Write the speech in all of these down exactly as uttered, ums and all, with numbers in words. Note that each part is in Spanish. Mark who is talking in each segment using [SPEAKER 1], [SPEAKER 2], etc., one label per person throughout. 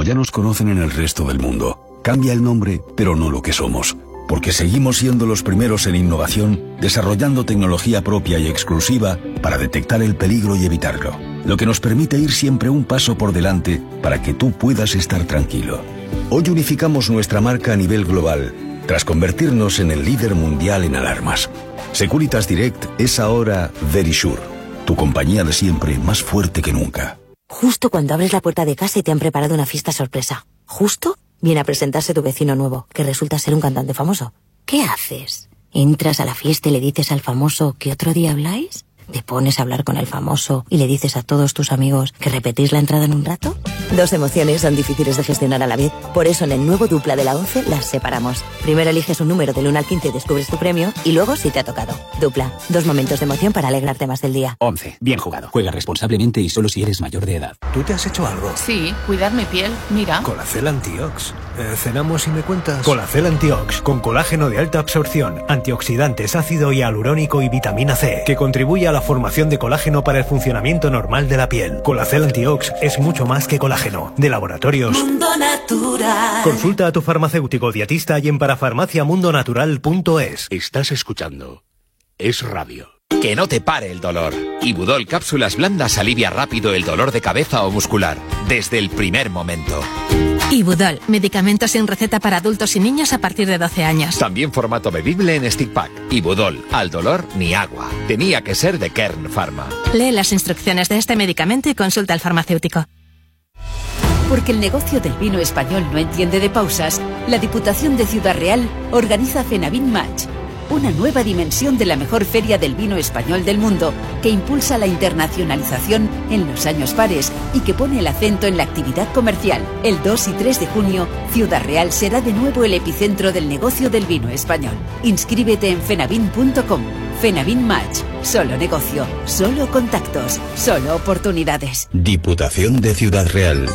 [SPEAKER 1] como ya nos conocen en el resto del mundo. Cambia el nombre, pero no lo que somos. Porque seguimos siendo los primeros en innovación, desarrollando tecnología propia y exclusiva para detectar el peligro y evitarlo. Lo que nos permite ir siempre un paso por delante para que tú puedas estar tranquilo. Hoy unificamos nuestra marca a nivel global, tras convertirnos en el líder mundial en alarmas. Securitas Direct es ahora Verisure, tu compañía de siempre más fuerte que nunca.
[SPEAKER 2] Justo cuando abres la puerta de casa y te han preparado una fiesta sorpresa. Justo viene a presentarse tu vecino nuevo, que resulta ser un cantante famoso. ¿Qué haces? ¿Entras a la fiesta y le dices al famoso que otro día habláis? ¿Te pones a hablar con el famoso y le dices a todos tus amigos que repetís la entrada en un rato? Dos emociones son difíciles de gestionar a la vez. Por eso en el nuevo Dupla de la once las separamos. Primero eliges un número del uno al quince y descubres tu premio, y luego si te ha tocado. Dupla, dos momentos de emoción para alegrarte más del día.
[SPEAKER 3] once. Bien jugado. Juega responsablemente y solo si eres mayor de edad.
[SPEAKER 4] ¿Tú te has hecho algo?
[SPEAKER 5] Sí, cuidar mi piel. Mira.
[SPEAKER 4] Colacel Antiox. Eh, ¿Cenamos y me cuentas? Colacel Antiox, con colágeno de alta absorción, antioxidantes, ácido hialurónico y vitamina C, que contribuye a la formación de colágeno para el funcionamiento normal de la piel. Colacel Antiox es mucho más que colágeno. De Laboratorios
[SPEAKER 6] Mundo Natural.
[SPEAKER 4] Consulta a tu farmacéutico dietista y en parafarmacia mundo natural punto es.
[SPEAKER 7] Estás escuchando Es Radio.
[SPEAKER 8] Que no te pare el dolor. Ibudol Cápsulas Blandas alivia rápido el dolor de cabeza o muscular, desde el primer momento.
[SPEAKER 9] Ibudol, medicamentos sin receta para adultos y niños a partir de doce años.
[SPEAKER 8] También formato bebible en stick pack. Ibudol, al dolor ni agua. Tenía que ser de Kern Pharma.
[SPEAKER 9] Lee las instrucciones de este medicamento y consulta al farmacéutico.
[SPEAKER 10] Porque el negocio del vino español no entiende de pausas, la Diputación de Ciudad Real organiza Fenavin Match, una nueva dimensión de la mejor feria del vino español del mundo, que impulsa la internacionalización en los años pares y que pone el acento en la actividad comercial. El dos y tres de junio, Ciudad Real será de nuevo el epicentro del negocio del vino español. Inscríbete en fenavin punto com. Fenavin Match. Solo negocio, solo contactos, solo oportunidades.
[SPEAKER 1] Diputación de Ciudad Real.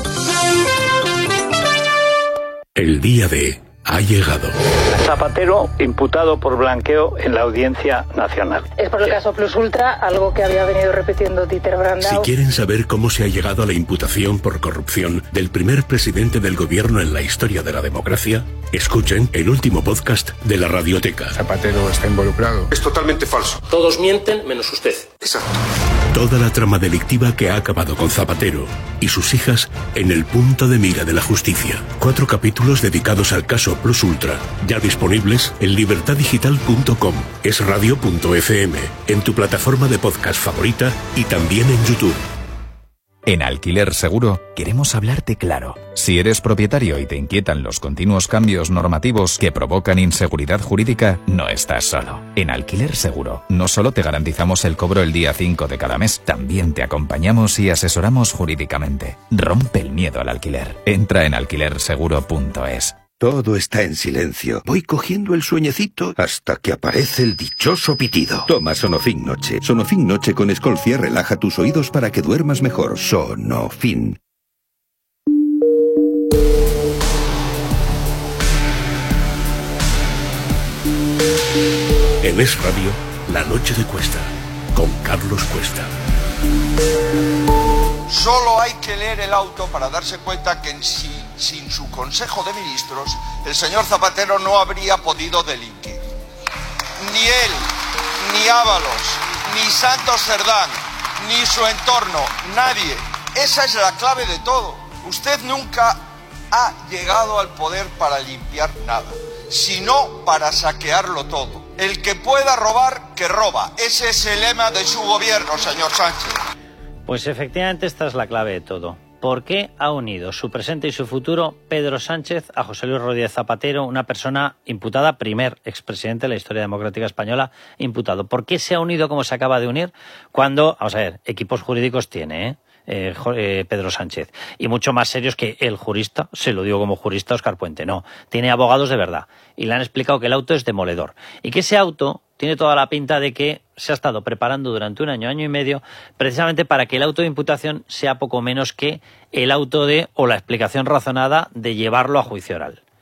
[SPEAKER 7] El día de ha llegado.
[SPEAKER 11] Zapatero imputado por blanqueo en la Audiencia Nacional.
[SPEAKER 12] Es por el caso Plus Ultra, algo que había venido repitiendo Dieter Brandau.
[SPEAKER 7] Si quieren saber cómo se ha llegado a la imputación por corrupción del primer presidente del gobierno en la historia de la democracia, escuchen el último podcast de la Radioteca.
[SPEAKER 13] Zapatero está involucrado.
[SPEAKER 14] Es totalmente falso.
[SPEAKER 15] Todos mienten menos usted.
[SPEAKER 14] Exacto.
[SPEAKER 7] Toda la trama delictiva que ha acabado con Zapatero y sus hijas en el punto de mira de la justicia. Cuatro capítulos dedicados al caso Plus Ultra, ya disponibles en libertad digital punto com, esradio punto efe eme, en tu plataforma de podcast favorita y también en YouTube.
[SPEAKER 16] En Alquiler Seguro queremos hablarte claro. Si eres propietario y te inquietan los continuos cambios normativos que provocan inseguridad jurídica, no estás solo. En Alquiler Seguro no solo te garantizamos el cobro el día cinco de cada mes, también te acompañamos y asesoramos jurídicamente. Rompe el miedo al alquiler. Entra en alquiler seguro punto es.
[SPEAKER 17] Todo está en silencio. Voy cogiendo el sueñecito hasta que aparece el dichoso pitido. Toma Sonofin Noche. Sonofin Noche con Escolcia relaja tus oídos para que duermas mejor. Sonofin.
[SPEAKER 7] En Es Radio, La Noche de Cuesta, con Carlos Cuesta.
[SPEAKER 18] Solo hay que leer el auto para darse cuenta que en sí, sin su Consejo de Ministros, el señor Zapatero no habría podido delinquir. Ni él, ni Ábalos, ni Santos Cerdán, ni su entorno, nadie. Esa es la clave de todo. Usted nunca ha llegado al poder para limpiar nada, sino para saquearlo todo. El que pueda robar, que roba. Ese es el lema de su gobierno, señor Sánchez.
[SPEAKER 11] Pues efectivamente esta es la clave de todo. ¿Por qué ha unido su presente y su futuro Pedro Sánchez a José Luis Rodríguez Zapatero, una persona imputada, primer expresidente de la historia democrática española, imputado? ¿Por qué se ha unido como se acaba de unir cuando, vamos a ver, equipos jurídicos tiene, ¿eh? Eh, eh, Pedro Sánchez, y mucho más serios que el jurista, se lo digo como jurista, Óscar Puente? No, tiene abogados de verdad y le han explicado que el auto es demoledor y que ese auto tiene toda la pinta de que se ha estado preparando durante un año, año y medio, precisamente para que el auto de imputación sea poco menos que el auto de, o la explicación razonada de llevarlo a juicio oral.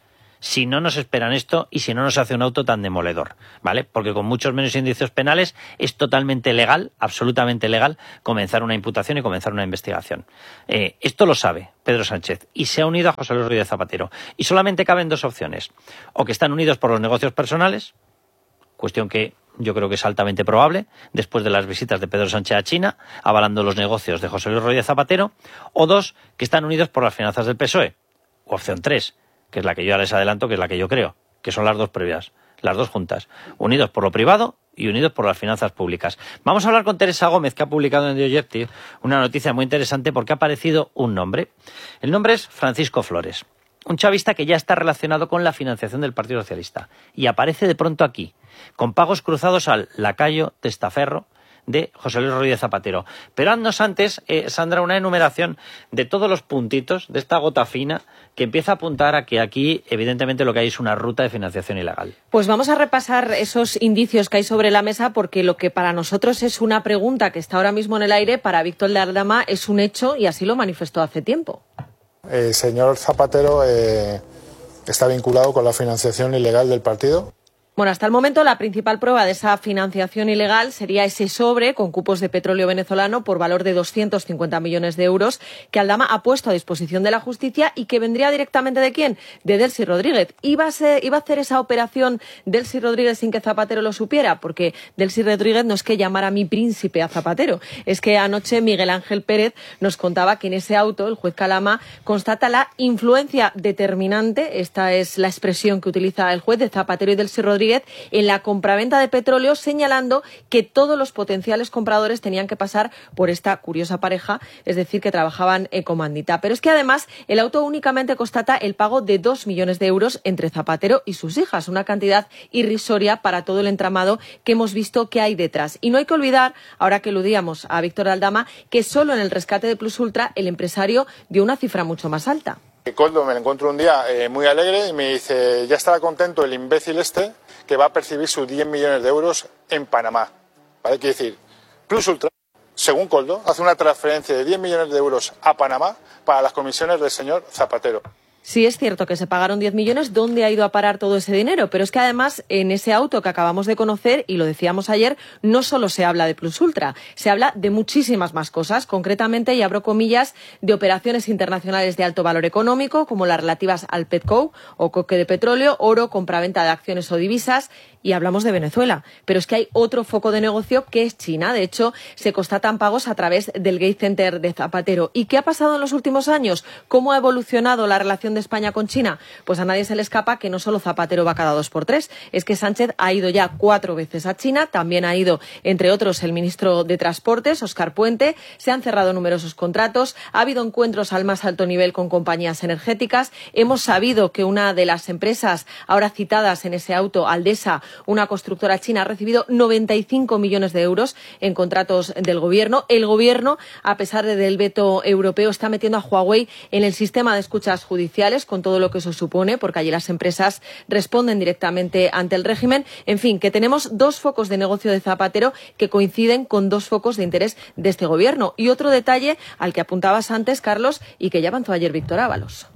[SPEAKER 11] si no nos esperan esto y si no nos hace un auto tan demoledor, ¿vale? Porque con muchos menos indicios penales es totalmente legal, absolutamente legal, comenzar una imputación y comenzar una investigación. Eh, esto lo sabe Pedro Sánchez y se ha unido a José Luis Rodríguez Zapatero. Y solamente caben dos opciones. O que están unidos por los negocios personales, cuestión que yo creo que es altamente probable, después de las visitas de Pedro Sánchez a China, avalando los negocios de José Luis Rodríguez Zapatero, o dos, que están unidos por las finanzas del P S O E, o opción tres, que es la que yo ya les adelanto, que es la que yo creo, que son las dos previas, las dos juntas, unidos por lo privado y unidos por las finanzas públicas. Vamos a hablar con Teresa Gómez, que ha publicado en The Objective una noticia muy interesante porque ha aparecido un nombre. El nombre es Francisco Flores, un chavista que ya está relacionado con la financiación del Partido Socialista y aparece de pronto aquí, con pagos cruzados al lacayo testaferro de José Luis Rodríguez Zapatero. Pero haznos antes, eh, Sandra, una enumeración de todos los puntitos de esta gota fina que empieza a apuntar a que aquí, evidentemente, lo que hay es una ruta de financiación ilegal.
[SPEAKER 6] Pues vamos a repasar esos indicios que hay sobre la mesa, porque lo que para nosotros es una pregunta que está ahora mismo en el aire, para Víctor de Aldama es un hecho y así lo manifestó hace tiempo.
[SPEAKER 13] El señor Zapatero eh, está vinculado con la financiación ilegal del partido.
[SPEAKER 6] Bueno, hasta el momento la principal prueba de esa financiación ilegal sería ese sobre con cupos de petróleo venezolano por valor de doscientos cincuenta millones de euros que Aldama ha puesto a disposición de la justicia y que vendría directamente ¿de quién? De Delcy Rodríguez. ¿Iba a, ser, iba a hacer esa operación Delcy Rodríguez sin que Zapatero lo supiera? Porque Delcy Rodríguez no es que llamara mi príncipe a Zapatero, es que anoche Miguel Ángel Pérez nos contaba que en ese auto el juez Calama constata la influencia determinante, esta es la expresión que utiliza el juez, de Zapatero y Delcy Rodríguez en la compraventa de petróleo, señalando que todos los potenciales compradores tenían que pasar por esta curiosa pareja, es decir, que trabajaban en comandita. Pero es que además el auto únicamente constata el pago de dos millones de euros entre Zapatero y sus hijas, una cantidad irrisoria para todo el entramado que hemos visto que hay detrás. Y no hay que olvidar, ahora que eludíamos a Víctor Aldama, que solo en el rescate de Plus Ultra el empresario dio una cifra mucho más alta.
[SPEAKER 13] Coldo me encuentro un día eh, muy alegre y me dice, ya estará contento el imbécil este que va a percibir sus diez millones de euros en Panamá. ¿Vale? Quiere decir, Plus Ultra, según Coldo, hace una transferencia de diez millones de euros a Panamá para las comisiones del señor Zapatero.
[SPEAKER 6] Sí, es cierto que se pagaron diez millones. ¿Dónde ha ido a parar todo ese dinero? Pero es que además en ese auto que acabamos de conocer, y lo decíamos ayer, no solo se habla de Plus Ultra, se habla de muchísimas más cosas, concretamente, y abro comillas, de operaciones internacionales de alto valor económico, como las relativas al Petco o coque de petróleo, oro, compraventa de acciones o divisas, y hablamos de Venezuela. Pero es que hay otro foco de negocio que es China. De hecho, se constatan pagos a través del Gate Center de Zapatero. ¿Y qué ha pasado en los últimos años? ¿Cómo ha evolucionado la relación de España con China? Pues a nadie se le escapa que no solo Zapatero va cada dos por tres, es que Sánchez ha ido ya cuatro veces a China, también ha ido, entre otros, el ministro de Transportes, Óscar Puente, se han cerrado numerosos contratos, ha habido encuentros al más alto nivel con compañías energéticas, hemos sabido que una de las empresas ahora citadas en ese auto, Aldesa, una constructora china, ha recibido noventa y cinco millones de euros en contratos del gobierno. El gobierno, a pesar del veto europeo, está metiendo a Huawei en el sistema de escuchas judiciales, con todo lo que eso supone, porque allí las empresas responden directamente ante el régimen. En fin, que tenemos dos focos de negocio de Zapatero que coinciden con dos focos de interés de este gobierno. Y otro detalle al que apuntabas antes, Carlos, y que ya avanzó ayer Víctor Ábalos.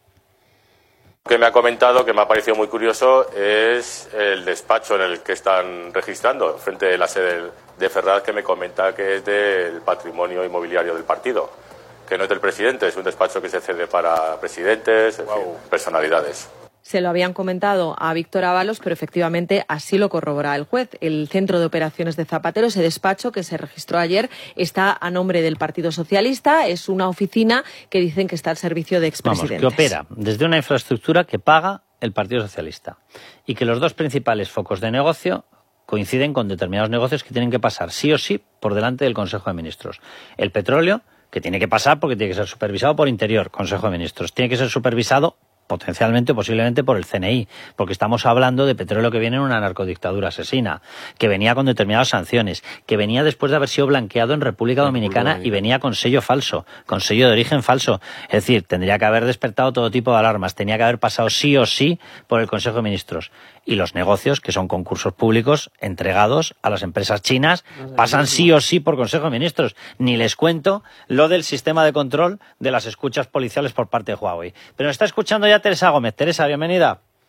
[SPEAKER 14] Lo que me ha comentado, que me ha parecido muy curioso, es el despacho en el que están registrando, frente de la sede de Ferraz, que me comenta que es del patrimonio inmobiliario del partido, que no es del presidente, es un despacho que se cede para presidentes, en fin, personalidades.
[SPEAKER 6] Se lo habían comentado a Víctor Ábalos, pero efectivamente así lo corrobora el juez. El Centro de Operaciones de Zapatero, ese despacho que se registró ayer, está a nombre del Partido Socialista. Es una oficina que dicen que está al servicio de expresidentes.
[SPEAKER 11] Vamos, que opera desde una infraestructura que paga el Partido Socialista. Y que los dos principales focos de negocio coinciden con determinados negocios que tienen que pasar sí o sí por delante del Consejo de Ministros. El petróleo, que tiene que pasar porque tiene que ser supervisado por Interior, Consejo de Ministros. Tiene que ser supervisado potencialmente o posiblemente por el C N I, porque estamos hablando de petróleo que viene en una narcodictadura asesina, que venía con determinadas sanciones, que venía después de haber sido blanqueado en República Dominicana y venía con sello falso, con sello de origen falso. Es decir, tendría que haber despertado todo tipo de alarmas, tenía que haber pasado sí o sí por el Consejo de Ministros. Y los negocios, que son concursos públicos entregados a las empresas chinas, pasan sí o sí por Consejo de Ministros. Ni les cuento lo del sistema de control de las escuchas policiales por parte de Huawei. Pero me está escuchando ya Teresa Gómez. Teresa, bienvenida.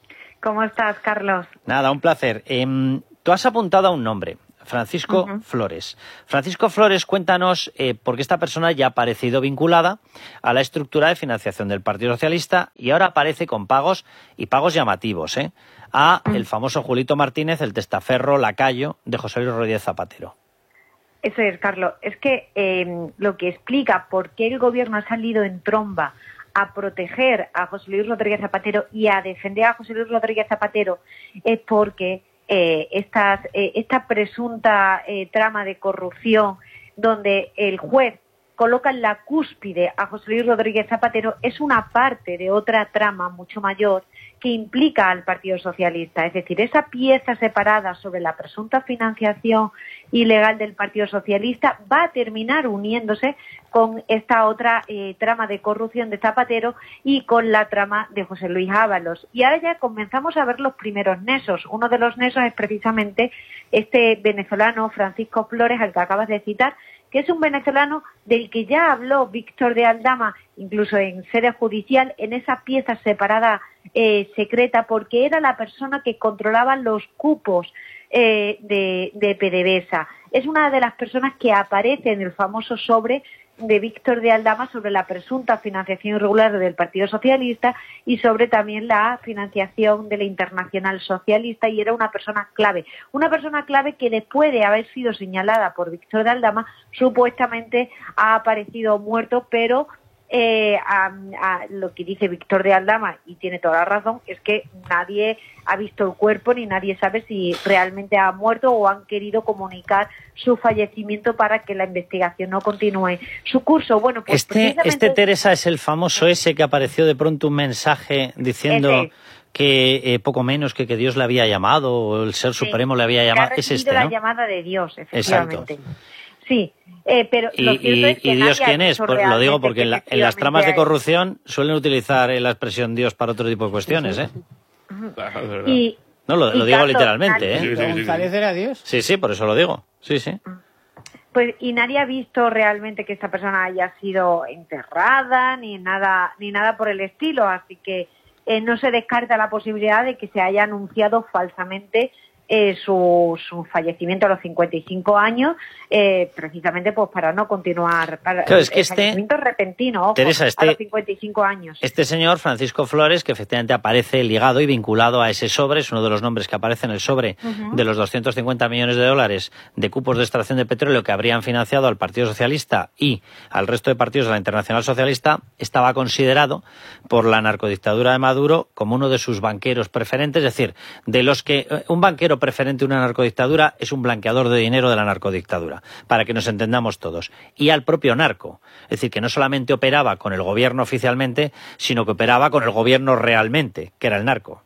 [SPEAKER 15] ¿Cómo estás, Carlos?
[SPEAKER 11] Nada, un placer. Eh, tú has apuntado a un nombre, Francisco uh-huh. Flores. Francisco Flores, cuéntanos eh, por qué esta persona ya ha aparecido vinculada a la estructura de financiación del Partido Socialista y ahora aparece con pagos y pagos llamativos, ¿eh? a uh-huh. el famoso Julito Martínez, el testaferro lacayo de José Luis Rodríguez Zapatero.
[SPEAKER 15] Eso es, Carlos. Es que eh, lo que explica por qué el gobierno ha salido en tromba a proteger a José Luis Rodríguez Zapatero y a defender a José Luis Rodríguez Zapatero es porque eh, estas, eh, esta presunta eh, trama de corrupción donde el juez coloca en la cúspide a José Luis Rodríguez Zapatero es una parte de otra trama mucho mayor que implica al Partido Socialista. Es decir, esa pieza separada sobre la presunta financiación ilegal del Partido Socialista va a terminar uniéndose con esta otra eh, trama de corrupción de Zapatero y con la trama de José Luis Ábalos. Y ahora ya comenzamos a ver los primeros nexos. Uno de los nexos es precisamente este venezolano Francisco Flores, al que acabas de citar, que es un venezolano del que ya habló Víctor de Aldama, incluso en sede judicial, en esa pieza separada eh, secreta, porque era la persona que controlaba los cupos eh, de, de PDVSA. Es una de las personas que aparece en el famoso sobre de Víctor de Aldama sobre la presunta financiación irregular del Partido Socialista y sobre también la financiación de la Internacional Socialista, y era una persona clave. Una persona clave que después de haber sido señalada por Víctor de Aldama, supuestamente ha aparecido muerto, pero eh, a, a lo que dice Víctor de Aldama, y tiene toda la razón, es que nadie ha visto el cuerpo ni nadie sabe si realmente ha muerto o han querido comunicar su fallecimiento para que la investigación no continúe su curso. Bueno, pues
[SPEAKER 11] este, precisamente... este Teresa es el famoso ese que apareció de pronto un mensaje diciendo ese. que eh, poco menos que que Dios le había llamado o el Ser sí, Supremo le había llamado.
[SPEAKER 15] Es
[SPEAKER 11] este,
[SPEAKER 15] la
[SPEAKER 11] ¿no?
[SPEAKER 15] llamada de Dios, efectivamente.
[SPEAKER 11] Exacto.
[SPEAKER 15] Sí, eh, pero
[SPEAKER 11] y,
[SPEAKER 15] lo cierto
[SPEAKER 11] y,
[SPEAKER 15] es que
[SPEAKER 11] ¿y Dios quién es? Pues lo digo porque en, la, en las tramas de corrupción suelen utilizar la expresión Dios para otro tipo de cuestiones, ¿eh?
[SPEAKER 15] Uh-huh. Y,
[SPEAKER 11] no, lo, lo digo Carlos, literalmente,
[SPEAKER 15] nadie,
[SPEAKER 11] ¿eh?
[SPEAKER 19] Sí, sí, sí. ¿González era Dios?
[SPEAKER 11] Sí, sí, por eso lo digo. Sí, sí.
[SPEAKER 15] Pues, y nadie ha visto realmente que esta persona haya sido enterrada ni nada, ni nada por el estilo, así que eh, no se descarta la posibilidad de que se haya anunciado falsamente Eh, su, su fallecimiento a los cincuenta y cinco años, eh, precisamente pues para no continuar para
[SPEAKER 11] claro, es que
[SPEAKER 15] el
[SPEAKER 11] este,
[SPEAKER 15] fallecimiento repentino, ojo,
[SPEAKER 11] Teresa, este,
[SPEAKER 15] a los cincuenta y cinco años.
[SPEAKER 11] Este señor, Francisco Flores, que efectivamente aparece ligado y vinculado a ese sobre, es uno de los nombres que aparece en el sobre uh-huh. de los doscientos cincuenta millones de dólares de cupos de extracción de petróleo que habrían financiado al Partido Socialista y al resto de partidos de la Internacional Socialista, estaba considerado por la narcodictadura de Maduro como uno de sus banqueros preferentes, es decir, de los que un banquero preferente de una narcodictadura es un blanqueador de dinero de la narcodictadura, para que nos entendamos todos, y al propio narco, es decir, que no solamente operaba con el gobierno oficialmente, sino que operaba con el gobierno realmente, que era el narco.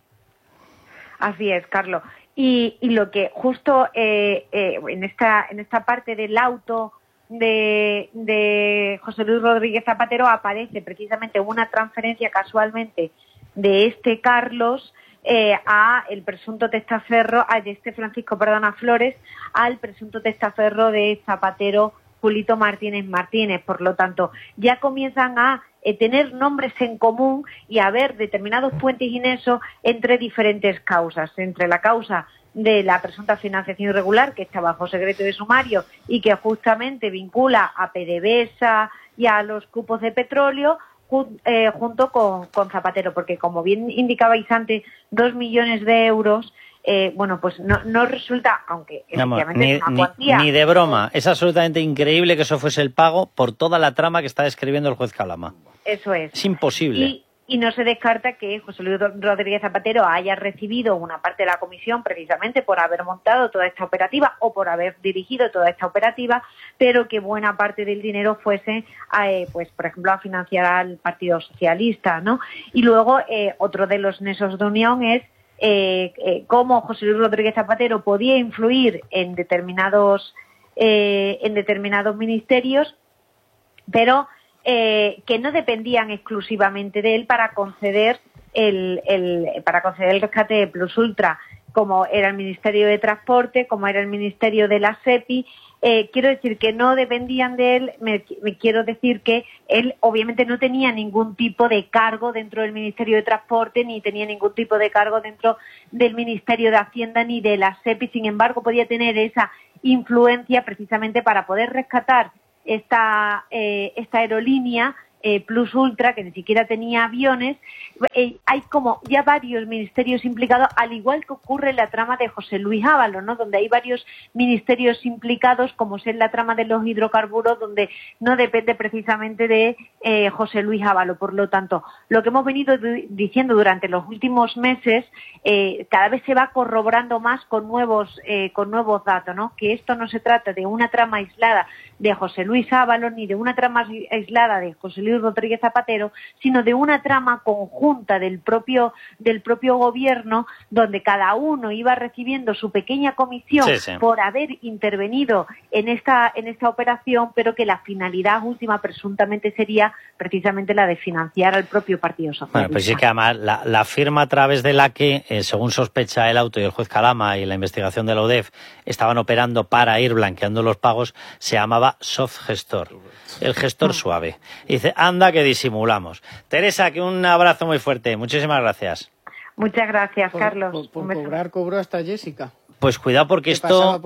[SPEAKER 15] Así es, Carlos. Y, y lo que justo eh, eh, en esta en esta parte del auto de, de José Luis Rodríguez Zapatero aparece precisamente una transferencia casualmente de este Carlos Eh, a el presunto testaferro, a de este Francisco, perdona, Flores, al presunto testaferro de Zapatero, Julito Martínez Martínez. Por lo tanto, ya comienzan a eh, tener nombres en común y a haber determinados puentes y nexos entre diferentes causas, entre la causa de la presunta financiación irregular, que está bajo secreto de sumario y que justamente vincula a PDVSA y a los cupos de petróleo, Eh, junto con, con Zapatero, porque como bien indicabais antes, dos millones de euros, eh, bueno, pues no, no resulta, aunque efectivamente
[SPEAKER 11] ni,
[SPEAKER 15] es una cuantía.
[SPEAKER 11] Ni, ni de broma, es absolutamente increíble que eso fuese el pago por toda la trama que está describiendo el juez Calama.
[SPEAKER 15] Eso es.
[SPEAKER 11] Es imposible.
[SPEAKER 15] Y, y no se descarta que José Luis Rodríguez Zapatero haya recibido una parte de la comisión precisamente por haber montado toda esta operativa o por haber dirigido toda esta operativa, pero que buena parte del dinero fuese, eh, pues por ejemplo, a financiar al Partido Socialista, ¿no? Y luego eh, otro de los nexos de unión es eh, eh, cómo José Luis Rodríguez Zapatero podía influir en determinados eh, en determinados ministerios, pero Eh, que no dependían exclusivamente de él para conceder el, el para conceder el rescate de Plus Ultra, como era el Ministerio de Transporte, como era el Ministerio de la SEPI, Eh, quiero decir que no dependían de él, me, me quiero decir que él obviamente no tenía ningún tipo de cargo dentro del Ministerio de Transporte, ni tenía ningún tipo de cargo dentro del Ministerio de Hacienda, ni de la SEPI. Sin embargo, podía tener esa influencia precisamente para poder rescatar esta, eh, esta aerolínea Eh, Plus Ultra, que ni siquiera tenía aviones. Eh, hay como ya varios ministerios implicados, al igual que ocurre en la trama de José Luis Ábalos, ¿no? Donde hay varios ministerios implicados, como es en la trama de los hidrocarburos, donde no depende precisamente de eh, José Luis Ábalos. Por lo tanto, lo que hemos venido diciendo durante los últimos meses, eh, cada vez se va corroborando más con nuevos, eh, con nuevos datos, ¿no? Que esto no se trata de una trama aislada de José Luis Ábalos, ni de una trama aislada de José Luis Rodríguez Zapatero, sino de una trama conjunta del propio del propio gobierno, donde cada uno iba recibiendo su pequeña comisión sí, sí. por haber intervenido en esta en esta operación, pero que la finalidad última presuntamente sería precisamente la de financiar al propio Partido Socialista.
[SPEAKER 11] Bueno, pues sí que además la, la firma a través de la que, eh, según sospecha el auto y el juez Calama y la investigación de la U D E F, estaban operando para ir blanqueando los pagos, se llamaba Soft Gestor, el gestor suave. Y dice, anda que disimulamos. Teresa, que un abrazo muy fuerte. Muchísimas gracias.
[SPEAKER 15] Muchas gracias,
[SPEAKER 19] por,
[SPEAKER 15] Carlos.
[SPEAKER 19] Por, por cobrar, cobró hasta Jessica.
[SPEAKER 11] Pues cuidado porque esto,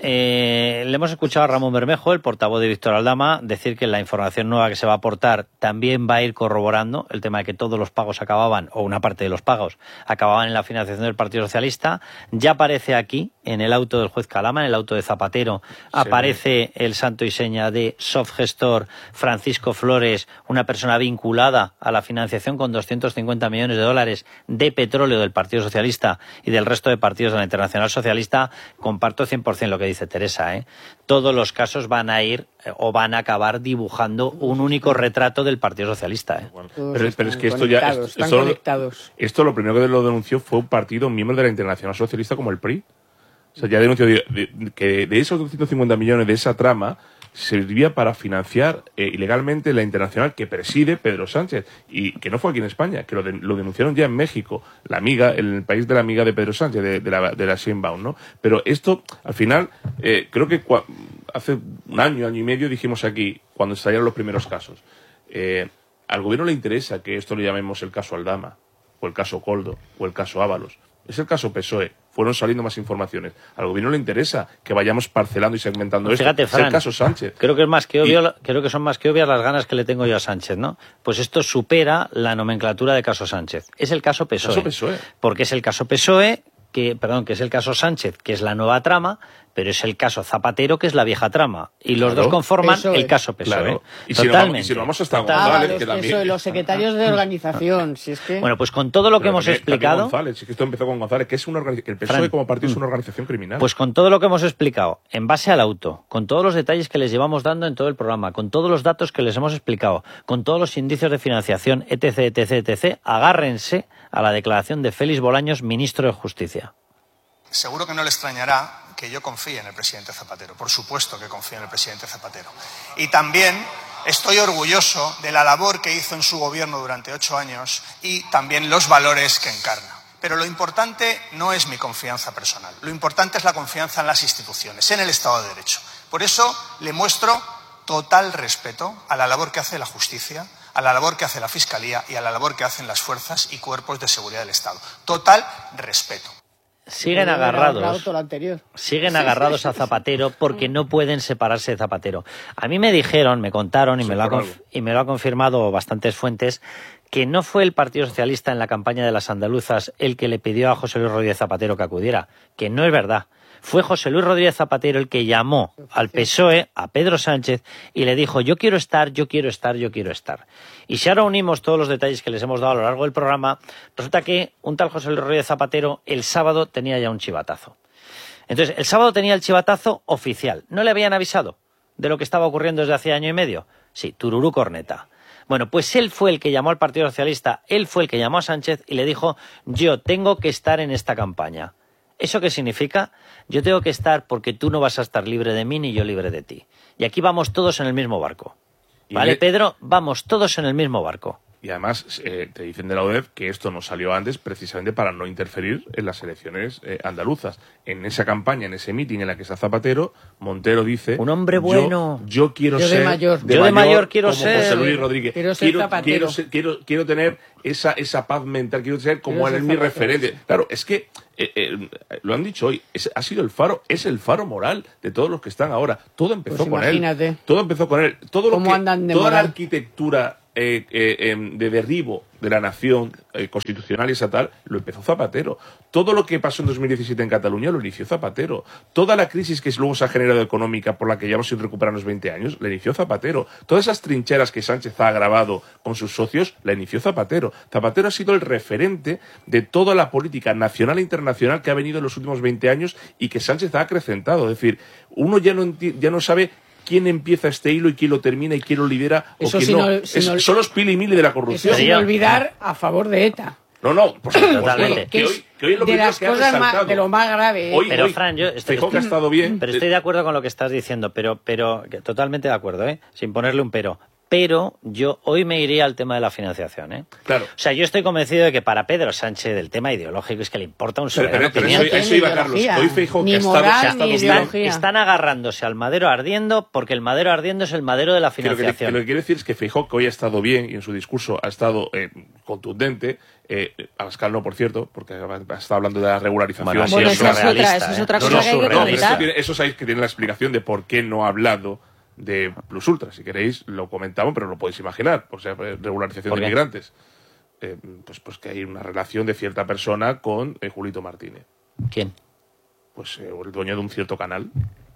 [SPEAKER 11] eh, le hemos escuchado a Ramón Bermejo, el portavoz de Víctor Aldama, decir que la información nueva que se va a aportar también va a ir corroborando el tema de que todos los pagos acababan, o una parte de los pagos, acababan en la financiación del Partido Socialista. Ya aparece aquí, en el auto del juez Calama, en el auto de Zapatero, sí. aparece el santo y seña de Softgestor Francisco Flores, una persona vinculada a la financiación con doscientos cincuenta millones de dólares de petróleo del Partido Socialista y del resto de partidos de la Internacional Socialista. Comparto cien por ciento lo que dice Teresa, ¿eh? Todos los casos van a ir eh, o van a acabar dibujando un único retrato del Partido Socialista, ¿eh?
[SPEAKER 20] Bueno, pero, pero es que esto ya esto, esto, esto lo primero que lo denunció fue un partido miembro de la Internacional Socialista como el P R I. O sea, ya denunció de, de, que de esos doscientos cincuenta millones de esa trama servía para financiar eh, ilegalmente la internacional que preside Pedro Sánchez, y que no fue aquí en España, que lo, de, lo denunciaron ya en México, la amiga, en el país de la amiga de Pedro Sánchez, de, de la, de la Sheinbaum, ¿no? Pero esto, al final, eh, creo que cua, hace un año, año y medio dijimos aquí, cuando estallaron los primeros casos, eh, al gobierno le interesa que esto lo llamemos el caso Aldama, o el caso Coldo, o el caso Ábalos. Es el caso P S O E. Fueron saliendo más informaciones. Al gobierno le interesa que vayamos parcelando y segmentando
[SPEAKER 11] pues
[SPEAKER 20] esto.
[SPEAKER 11] Fíjate, Fran,
[SPEAKER 20] es el caso Sánchez.
[SPEAKER 11] Creo que es más que obvio, y... creo que son más que obvias las ganas que le tengo yo a Sánchez, ¿no? Pues esto supera la nomenclatura de caso Sánchez. Es el caso P S O E.
[SPEAKER 20] Caso P S O E.
[SPEAKER 11] Porque es el caso P S O E, que, perdón, que es el caso Sánchez, que es la nueva trama, pero es el caso Zapatero, que es la vieja trama. Y los
[SPEAKER 20] claro,
[SPEAKER 11] dos conforman
[SPEAKER 20] P S O E.
[SPEAKER 11] el caso P S O E. Claro.
[SPEAKER 20] Y, si vamos, y si lo vamos hasta González,
[SPEAKER 19] ah,
[SPEAKER 20] que
[SPEAKER 19] los,
[SPEAKER 20] también...
[SPEAKER 19] los secretarios de organización, si es que...
[SPEAKER 11] Bueno, pues con todo lo que
[SPEAKER 20] pero
[SPEAKER 11] hemos
[SPEAKER 20] también,
[SPEAKER 11] explicado...
[SPEAKER 20] También González, si es que esto empezó con González, que es una organización... El P S O E Fran, como partido es una organización criminal.
[SPEAKER 11] Pues con todo lo que hemos explicado, en base al auto, con todos los detalles que les llevamos dando en todo el programa, con todos los datos que les hemos explicado, con todos los indicios de financiación, etc, etc, etc, agárrense a la declaración de Félix Bolaños, ministro de Justicia.
[SPEAKER 21] Seguro que no le extrañará que yo confíe en el presidente Zapatero. Por supuesto que confío en el presidente Zapatero. Y también estoy orgulloso de la labor que hizo en su gobierno durante ocho años y también los valores que encarna. Pero lo importante no es mi confianza personal. Lo importante es la confianza en las instituciones, en el Estado de Derecho. Por eso le muestro total respeto a la labor que hace la justicia, a la labor que hace la Fiscalía y a la labor que hacen las fuerzas y cuerpos de seguridad del Estado. Total respeto.
[SPEAKER 11] Siguen agarrados, siguen agarrados a Zapatero porque no pueden separarse de Zapatero. A mí me dijeron, me contaron y me, lo ha, y me lo ha confirmado bastantes fuentes, que no fue el Partido Socialista en la campaña de las andaluzas el que le pidió a José Luis Rodríguez Zapatero que acudiera, que no es verdad. Fue José Luis Rodríguez Zapatero el que llamó al P S O E, a Pedro Sánchez, y le dijo, yo quiero estar, yo quiero estar, yo quiero estar. Y si ahora unimos todos los detalles que les hemos dado a lo largo del programa, resulta que un tal José Luis Rodríguez Zapatero el sábado tenía ya un chivatazo. Entonces, el sábado tenía el chivatazo oficial. ¿No le habían avisado de lo que estaba ocurriendo desde hace año y medio? Sí, tururú corneta. Bueno, pues él fue el que llamó al Partido Socialista, él fue el que llamó a Sánchez y le dijo, yo tengo que estar en esta campaña. ¿Eso qué significa? Yo tengo que estar porque tú no vas a estar libre de mí ni yo libre de ti. Y aquí vamos todos en el mismo barco. ¿Vale, Pedro? Vamos todos en el mismo barco.
[SPEAKER 20] Y además eh, te dicen de la U D E F que esto no salió antes precisamente para no interferir en las elecciones eh, andaluzas. En esa campaña, en ese meeting en la que está Zapatero, Montero dice...
[SPEAKER 11] Un hombre bueno.
[SPEAKER 20] Yo, yo quiero
[SPEAKER 19] yo
[SPEAKER 20] ser...
[SPEAKER 19] De mayor.
[SPEAKER 20] De
[SPEAKER 11] yo
[SPEAKER 20] mayor,
[SPEAKER 11] de mayor quiero
[SPEAKER 20] como
[SPEAKER 11] ser...
[SPEAKER 20] José Luis Rodríguez.
[SPEAKER 19] Quiero ser
[SPEAKER 20] quiero,
[SPEAKER 19] Zapatero.
[SPEAKER 20] Quiero, ser, quiero, quiero tener esa, esa paz mental, quiero ser como él es mi referente. Claro, es que, eh, eh, lo han dicho hoy, es, ha sido el faro, es el faro moral de todos los que están ahora. Todo empezó
[SPEAKER 19] pues
[SPEAKER 20] con
[SPEAKER 19] imagínate.
[SPEAKER 20] él. Todo empezó con él. Todo lo
[SPEAKER 19] ¿Cómo
[SPEAKER 20] que,
[SPEAKER 19] andan de
[SPEAKER 20] toda
[SPEAKER 19] moral?
[SPEAKER 20] la arquitectura... Eh, eh, eh, de derribo de la nación eh, constitucional y estatal lo empezó Zapatero. Todo lo que pasó en dos mil diecisiete en Cataluña lo inició Zapatero. Toda la crisis que luego se ha generado económica por la que llevamos sin recuperar los veinte años la inició Zapatero. Todas esas trincheras que Sánchez ha agravado con sus socios la inició Zapatero. Zapatero ha sido el referente de toda la política nacional e internacional que ha venido en los últimos veinte años y que Sánchez ha acrecentado. Es decir, uno ya no, ya no sabe quién empieza este hilo y quién lo termina y quién lo lidera
[SPEAKER 19] Eso
[SPEAKER 20] o quién
[SPEAKER 19] si
[SPEAKER 20] no.
[SPEAKER 19] no, si
[SPEAKER 20] es,
[SPEAKER 19] no.
[SPEAKER 20] Son los pili mili de la corrupción.
[SPEAKER 19] Eso sin olvidar a favor de ETA.
[SPEAKER 20] No, no, por supuesto.
[SPEAKER 11] Totalmente.
[SPEAKER 20] Que hoy, que hoy es lo
[SPEAKER 19] de las
[SPEAKER 20] que ha
[SPEAKER 19] cosas más,
[SPEAKER 20] resaltado.
[SPEAKER 19] de lo más grave. ¿eh?
[SPEAKER 20] Hoy,
[SPEAKER 11] Pero,
[SPEAKER 20] hoy,
[SPEAKER 11] Fran, yo estoy,
[SPEAKER 20] Feijóo que ha estado bien.
[SPEAKER 11] Pero estoy de acuerdo con lo que estás diciendo, pero, pero que totalmente de acuerdo, ¿eh? Sin ponerle un pero. Pero yo hoy me iría al tema de la financiación, ¿eh?
[SPEAKER 20] Claro.
[SPEAKER 11] O sea, yo estoy convencido de que para Pedro Sánchez el tema ideológico es que le importa un soberano
[SPEAKER 20] pero, pero eso, eso iba, Carlos. Hoy Feijóo que ha estado,
[SPEAKER 19] moral,
[SPEAKER 20] que ha estado
[SPEAKER 19] ni
[SPEAKER 20] bien.
[SPEAKER 11] están, están agarrándose al madero ardiendo porque el madero ardiendo es el madero de la
[SPEAKER 20] Que lo, que,
[SPEAKER 11] financiación.
[SPEAKER 20] que lo que quiero decir es que Feijóo, que hoy ha estado bien y en su discurso ha estado eh, contundente, eh, Abascal no, por cierto, porque ha estado hablando de la regularización.
[SPEAKER 11] Bueno,
[SPEAKER 6] Bueno,
[SPEAKER 11] sí,
[SPEAKER 6] esa es otra,
[SPEAKER 11] surrealista,
[SPEAKER 6] esa es
[SPEAKER 11] ¿eh?
[SPEAKER 6] otra
[SPEAKER 20] No,
[SPEAKER 6] cosa
[SPEAKER 20] no,
[SPEAKER 6] que hay que
[SPEAKER 20] no, pero
[SPEAKER 6] comentar.
[SPEAKER 20] eso, tiene, eso sabéis que tiene la explicación de por qué no ha hablado de Plus Ultra. Si queréis, lo comentamos, pero lo podéis imaginar. O sea, regularización
[SPEAKER 11] ¿Por
[SPEAKER 20] de
[SPEAKER 11] qué?
[SPEAKER 20] inmigrantes. Eh, pues, pues que hay una relación de cierta persona con eh, Julito Martínez.
[SPEAKER 11] ¿Quién?
[SPEAKER 20] Pues eh, el dueño de un cierto canal.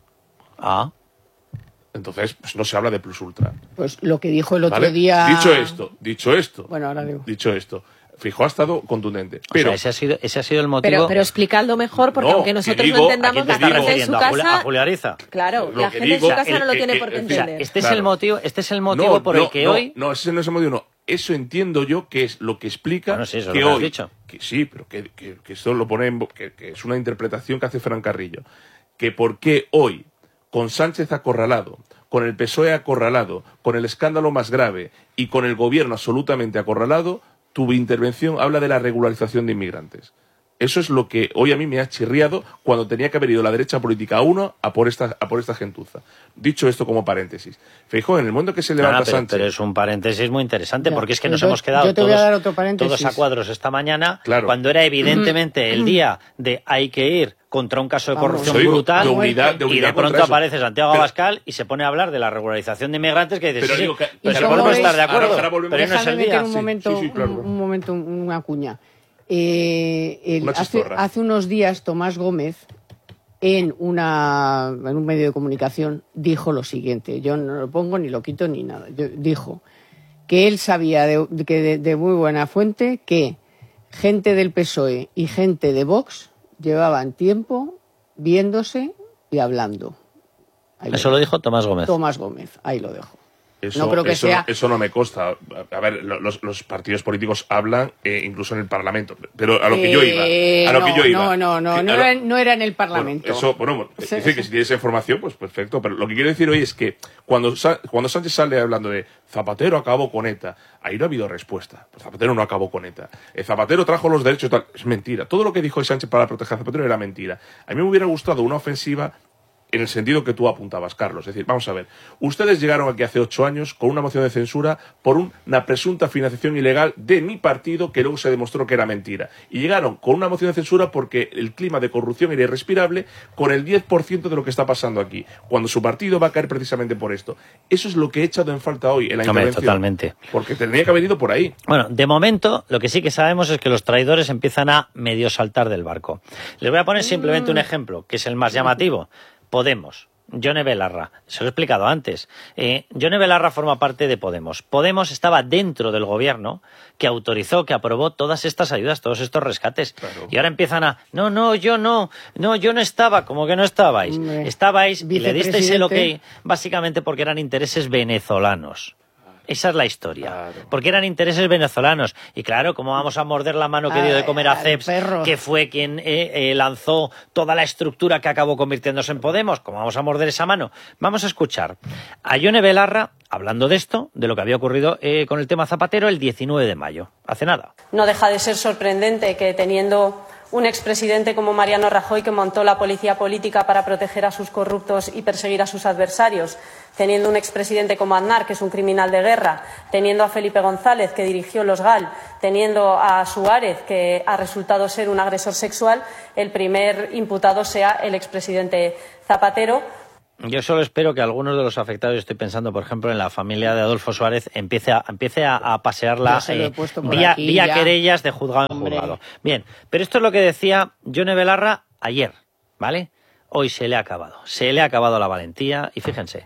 [SPEAKER 11] Ah.
[SPEAKER 20] Entonces, pues no se habla de Plus Ultra.
[SPEAKER 19] Pues lo que dijo el otro
[SPEAKER 20] ¿Vale?
[SPEAKER 19] día.
[SPEAKER 20] Dicho esto, dicho esto.
[SPEAKER 19] Bueno, ahora digo.
[SPEAKER 20] Dicho esto. Feijóo ha estado contundente.
[SPEAKER 11] O
[SPEAKER 20] Pero,
[SPEAKER 11] sea, ese ha sido, ese ha sido el motivo.
[SPEAKER 6] Pero, pero explicadlo mejor, porque
[SPEAKER 20] No,
[SPEAKER 6] aunque
[SPEAKER 20] que
[SPEAKER 6] nosotros
[SPEAKER 20] digo,
[SPEAKER 6] no
[SPEAKER 20] ¿a
[SPEAKER 6] entendamos,
[SPEAKER 20] quién
[SPEAKER 6] la
[SPEAKER 20] te digo?
[SPEAKER 6] gente en su
[SPEAKER 11] ¿A Juli-
[SPEAKER 6] casa...
[SPEAKER 11] a Julia Ariza?
[SPEAKER 6] Claro,
[SPEAKER 20] Lo
[SPEAKER 6] la
[SPEAKER 20] que
[SPEAKER 6] gente en
[SPEAKER 20] digo-
[SPEAKER 6] su casa
[SPEAKER 20] eh,
[SPEAKER 6] no lo
[SPEAKER 20] eh,
[SPEAKER 6] tiene
[SPEAKER 20] eh,
[SPEAKER 6] por qué
[SPEAKER 20] en fin,
[SPEAKER 11] O sea,
[SPEAKER 6] entender.
[SPEAKER 11] este es
[SPEAKER 20] Claro.
[SPEAKER 11] el motivo, este es el motivo
[SPEAKER 20] no,
[SPEAKER 11] por
[SPEAKER 20] no,
[SPEAKER 11] el que
[SPEAKER 20] no,
[SPEAKER 11] hoy.
[SPEAKER 20] No, ese no es el motivo, no. Eso entiendo yo que es lo que explica
[SPEAKER 11] Bueno, sí, eso es
[SPEAKER 20] que
[SPEAKER 11] lo que has
[SPEAKER 20] hoy.
[SPEAKER 11] dicho.
[SPEAKER 20] Que sí, pero que, que, que esto lo pone en, bo- que, que es una interpretación que hace Fran Carrillo. Que por qué hoy, con Sánchez acorralado, con el P S O E acorralado, con el escándalo más grave y con el gobierno absolutamente acorralado, tu intervención habla de la regularización de inmigrantes. Eso es lo que hoy a mí me ha chirriado cuando tenía que haber ido la derecha política a uno a por esta, a por esta gentuza. Dicho esto como paréntesis. Feijóo, en el momento que se levanta
[SPEAKER 11] Ah, pero,
[SPEAKER 20] Sánchez...
[SPEAKER 11] pero es un paréntesis muy interesante,
[SPEAKER 19] Ya.
[SPEAKER 11] porque es que
[SPEAKER 19] Yo
[SPEAKER 11] nos
[SPEAKER 19] te-
[SPEAKER 11] hemos quedado
[SPEAKER 19] yo te voy
[SPEAKER 11] todos,
[SPEAKER 19] a dar otro paréntesis.
[SPEAKER 11] todos a cuadros esta mañana,
[SPEAKER 20] Claro.
[SPEAKER 11] cuando era evidentemente el día de hay que ir contra un caso de
[SPEAKER 19] Vamos.
[SPEAKER 11] corrupción
[SPEAKER 20] Eso digo,
[SPEAKER 11] brutal,
[SPEAKER 20] de unidad- de
[SPEAKER 11] y
[SPEAKER 20] unidad
[SPEAKER 11] de
[SPEAKER 20] contra
[SPEAKER 11] pronto
[SPEAKER 20] eso.
[SPEAKER 11] aparece Santiago
[SPEAKER 20] Pero-
[SPEAKER 11] Abascal y se pone a hablar de la regularización de inmigrantes, que dices,
[SPEAKER 20] Pero
[SPEAKER 11] sí,
[SPEAKER 20] digo
[SPEAKER 11] sí,
[SPEAKER 20] que-
[SPEAKER 11] pero
[SPEAKER 19] que
[SPEAKER 11] si
[SPEAKER 19] como
[SPEAKER 11] podemos
[SPEAKER 19] veis-
[SPEAKER 11] estar de acuerdo,
[SPEAKER 20] ahora- ahora volvemos-
[SPEAKER 11] pero hoy no es
[SPEAKER 19] Déjame
[SPEAKER 11] el
[SPEAKER 19] meter
[SPEAKER 11] día.
[SPEAKER 19] un
[SPEAKER 20] Sí,
[SPEAKER 19] momento,
[SPEAKER 20] sí, sí, claro.
[SPEAKER 19] un, un momento, una cuña. Eh, el-
[SPEAKER 20] Una
[SPEAKER 19] hace,
[SPEAKER 20] chistorra.
[SPEAKER 19] hace unos días Tomás Gómez, en, una, en un medio de comunicación, dijo lo siguiente. Yo no lo pongo ni lo quito ni nada. Yo- dijo que él sabía de, que de, de muy buena fuente que gente del P S O E y gente de Vox llevaban tiempo viéndose y hablando. Ahí
[SPEAKER 11] Eso lo dijo Tomás Gómez.
[SPEAKER 19] Tomás Gómez, ahí lo dejo.
[SPEAKER 20] Eso
[SPEAKER 19] No creo que
[SPEAKER 20] eso,
[SPEAKER 19] sea-
[SPEAKER 20] eso no me consta. A ver, lo- los, los partidos políticos hablan eh, incluso en el Parlamento. Pero a lo que yo
[SPEAKER 19] Eh,
[SPEAKER 20] iba. A lo que
[SPEAKER 19] no,
[SPEAKER 20] yo iba.
[SPEAKER 19] No, no, no,
[SPEAKER 20] Que
[SPEAKER 19] no,
[SPEAKER 20] a lo-
[SPEAKER 19] era, no era en el
[SPEAKER 20] Bueno,
[SPEAKER 19] Parlamento.
[SPEAKER 20] eso, bueno,
[SPEAKER 19] Sí,
[SPEAKER 20] dice que
[SPEAKER 19] sí.
[SPEAKER 20] si tienes esa información, pues perfecto. Pero lo que quiero decir hoy es que cuando, Sa- cuando Sánchez sale hablando de Zapatero acabó con ETA, ahí no ha habido respuesta. Pues Zapatero no acabó con ETA. Eh, Zapatero trajo los derechos, tal. Es mentira. Todo lo que dijo Sánchez para proteger a Zapatero era mentira. A mí me hubiera gustado una ofensiva en el sentido que tú apuntabas, Carlos. Es decir, vamos a ver, ustedes llegaron aquí hace ocho años con una moción de censura por una presunta financiación ilegal de mi partido que luego se demostró que era mentira. Y llegaron con una moción de censura porque el clima de corrupción era irrespirable con el diez por ciento de lo que está pasando aquí, cuando su partido va a caer precisamente por esto. Eso es lo que he echado en falta hoy en la
[SPEAKER 11] Hombre,
[SPEAKER 20] intervención.
[SPEAKER 11] totalmente.
[SPEAKER 20] Porque tendría que haber ido por ahí.
[SPEAKER 11] Bueno, de momento, lo que sí que sabemos es que los traidores empiezan a medio saltar del barco. Les voy a poner simplemente un ejemplo, que es el más llamativo. Podemos. Yone Belarra, se lo he explicado antes. Eh, Yone Belarra forma parte de Podemos. Podemos estaba dentro del gobierno que autorizó, que aprobó todas estas ayudas, todos estos rescates.
[SPEAKER 20] Claro.
[SPEAKER 11] Y ahora empiezan a, no, no, yo no, no, yo no estaba, como que no estabais.
[SPEAKER 19] Hombre,
[SPEAKER 11] Estabais y le disteis el ok,
[SPEAKER 19] vicepresidente.
[SPEAKER 11] básicamente porque eran intereses venezolanos. Esa es la historia. Claro. Porque eran intereses venezolanos. Y claro, ¿cómo vamos a morder la mano que dio de comer a Ceps, que fue quien eh, eh, lanzó toda la estructura que acabó convirtiéndose en Podemos? ¿Cómo vamos a morder esa mano? Vamos a escuchar a Ione Belarra hablando de esto, de lo que había ocurrido eh, con el tema Zapatero el diecinueve de mayo. Hace nada.
[SPEAKER 2] No deja de ser sorprendente que teniendo un expresidente como Mariano Rajoy, que montó la policía política para proteger a sus corruptos y perseguir a sus adversarios, teniendo un expresidente como Aznar, que es un criminal de guerra, teniendo a Felipe González, que dirigió los GAL, teniendo a Suárez, que ha resultado ser un agresor sexual, el primer imputado sea el expresidente Zapatero.
[SPEAKER 11] Yo solo espero que algunos de los afectados, estoy pensando, por ejemplo, en la familia de Adolfo Suárez, empiece a, empiece a, a pasearla eh, vía, aquí, vía querellas de juzgado en juzgado. Bien, pero esto es lo que decía Ione Belarra ayer, ¿vale? Hoy se le ha acabado, se le ha acabado la valentía y fíjense.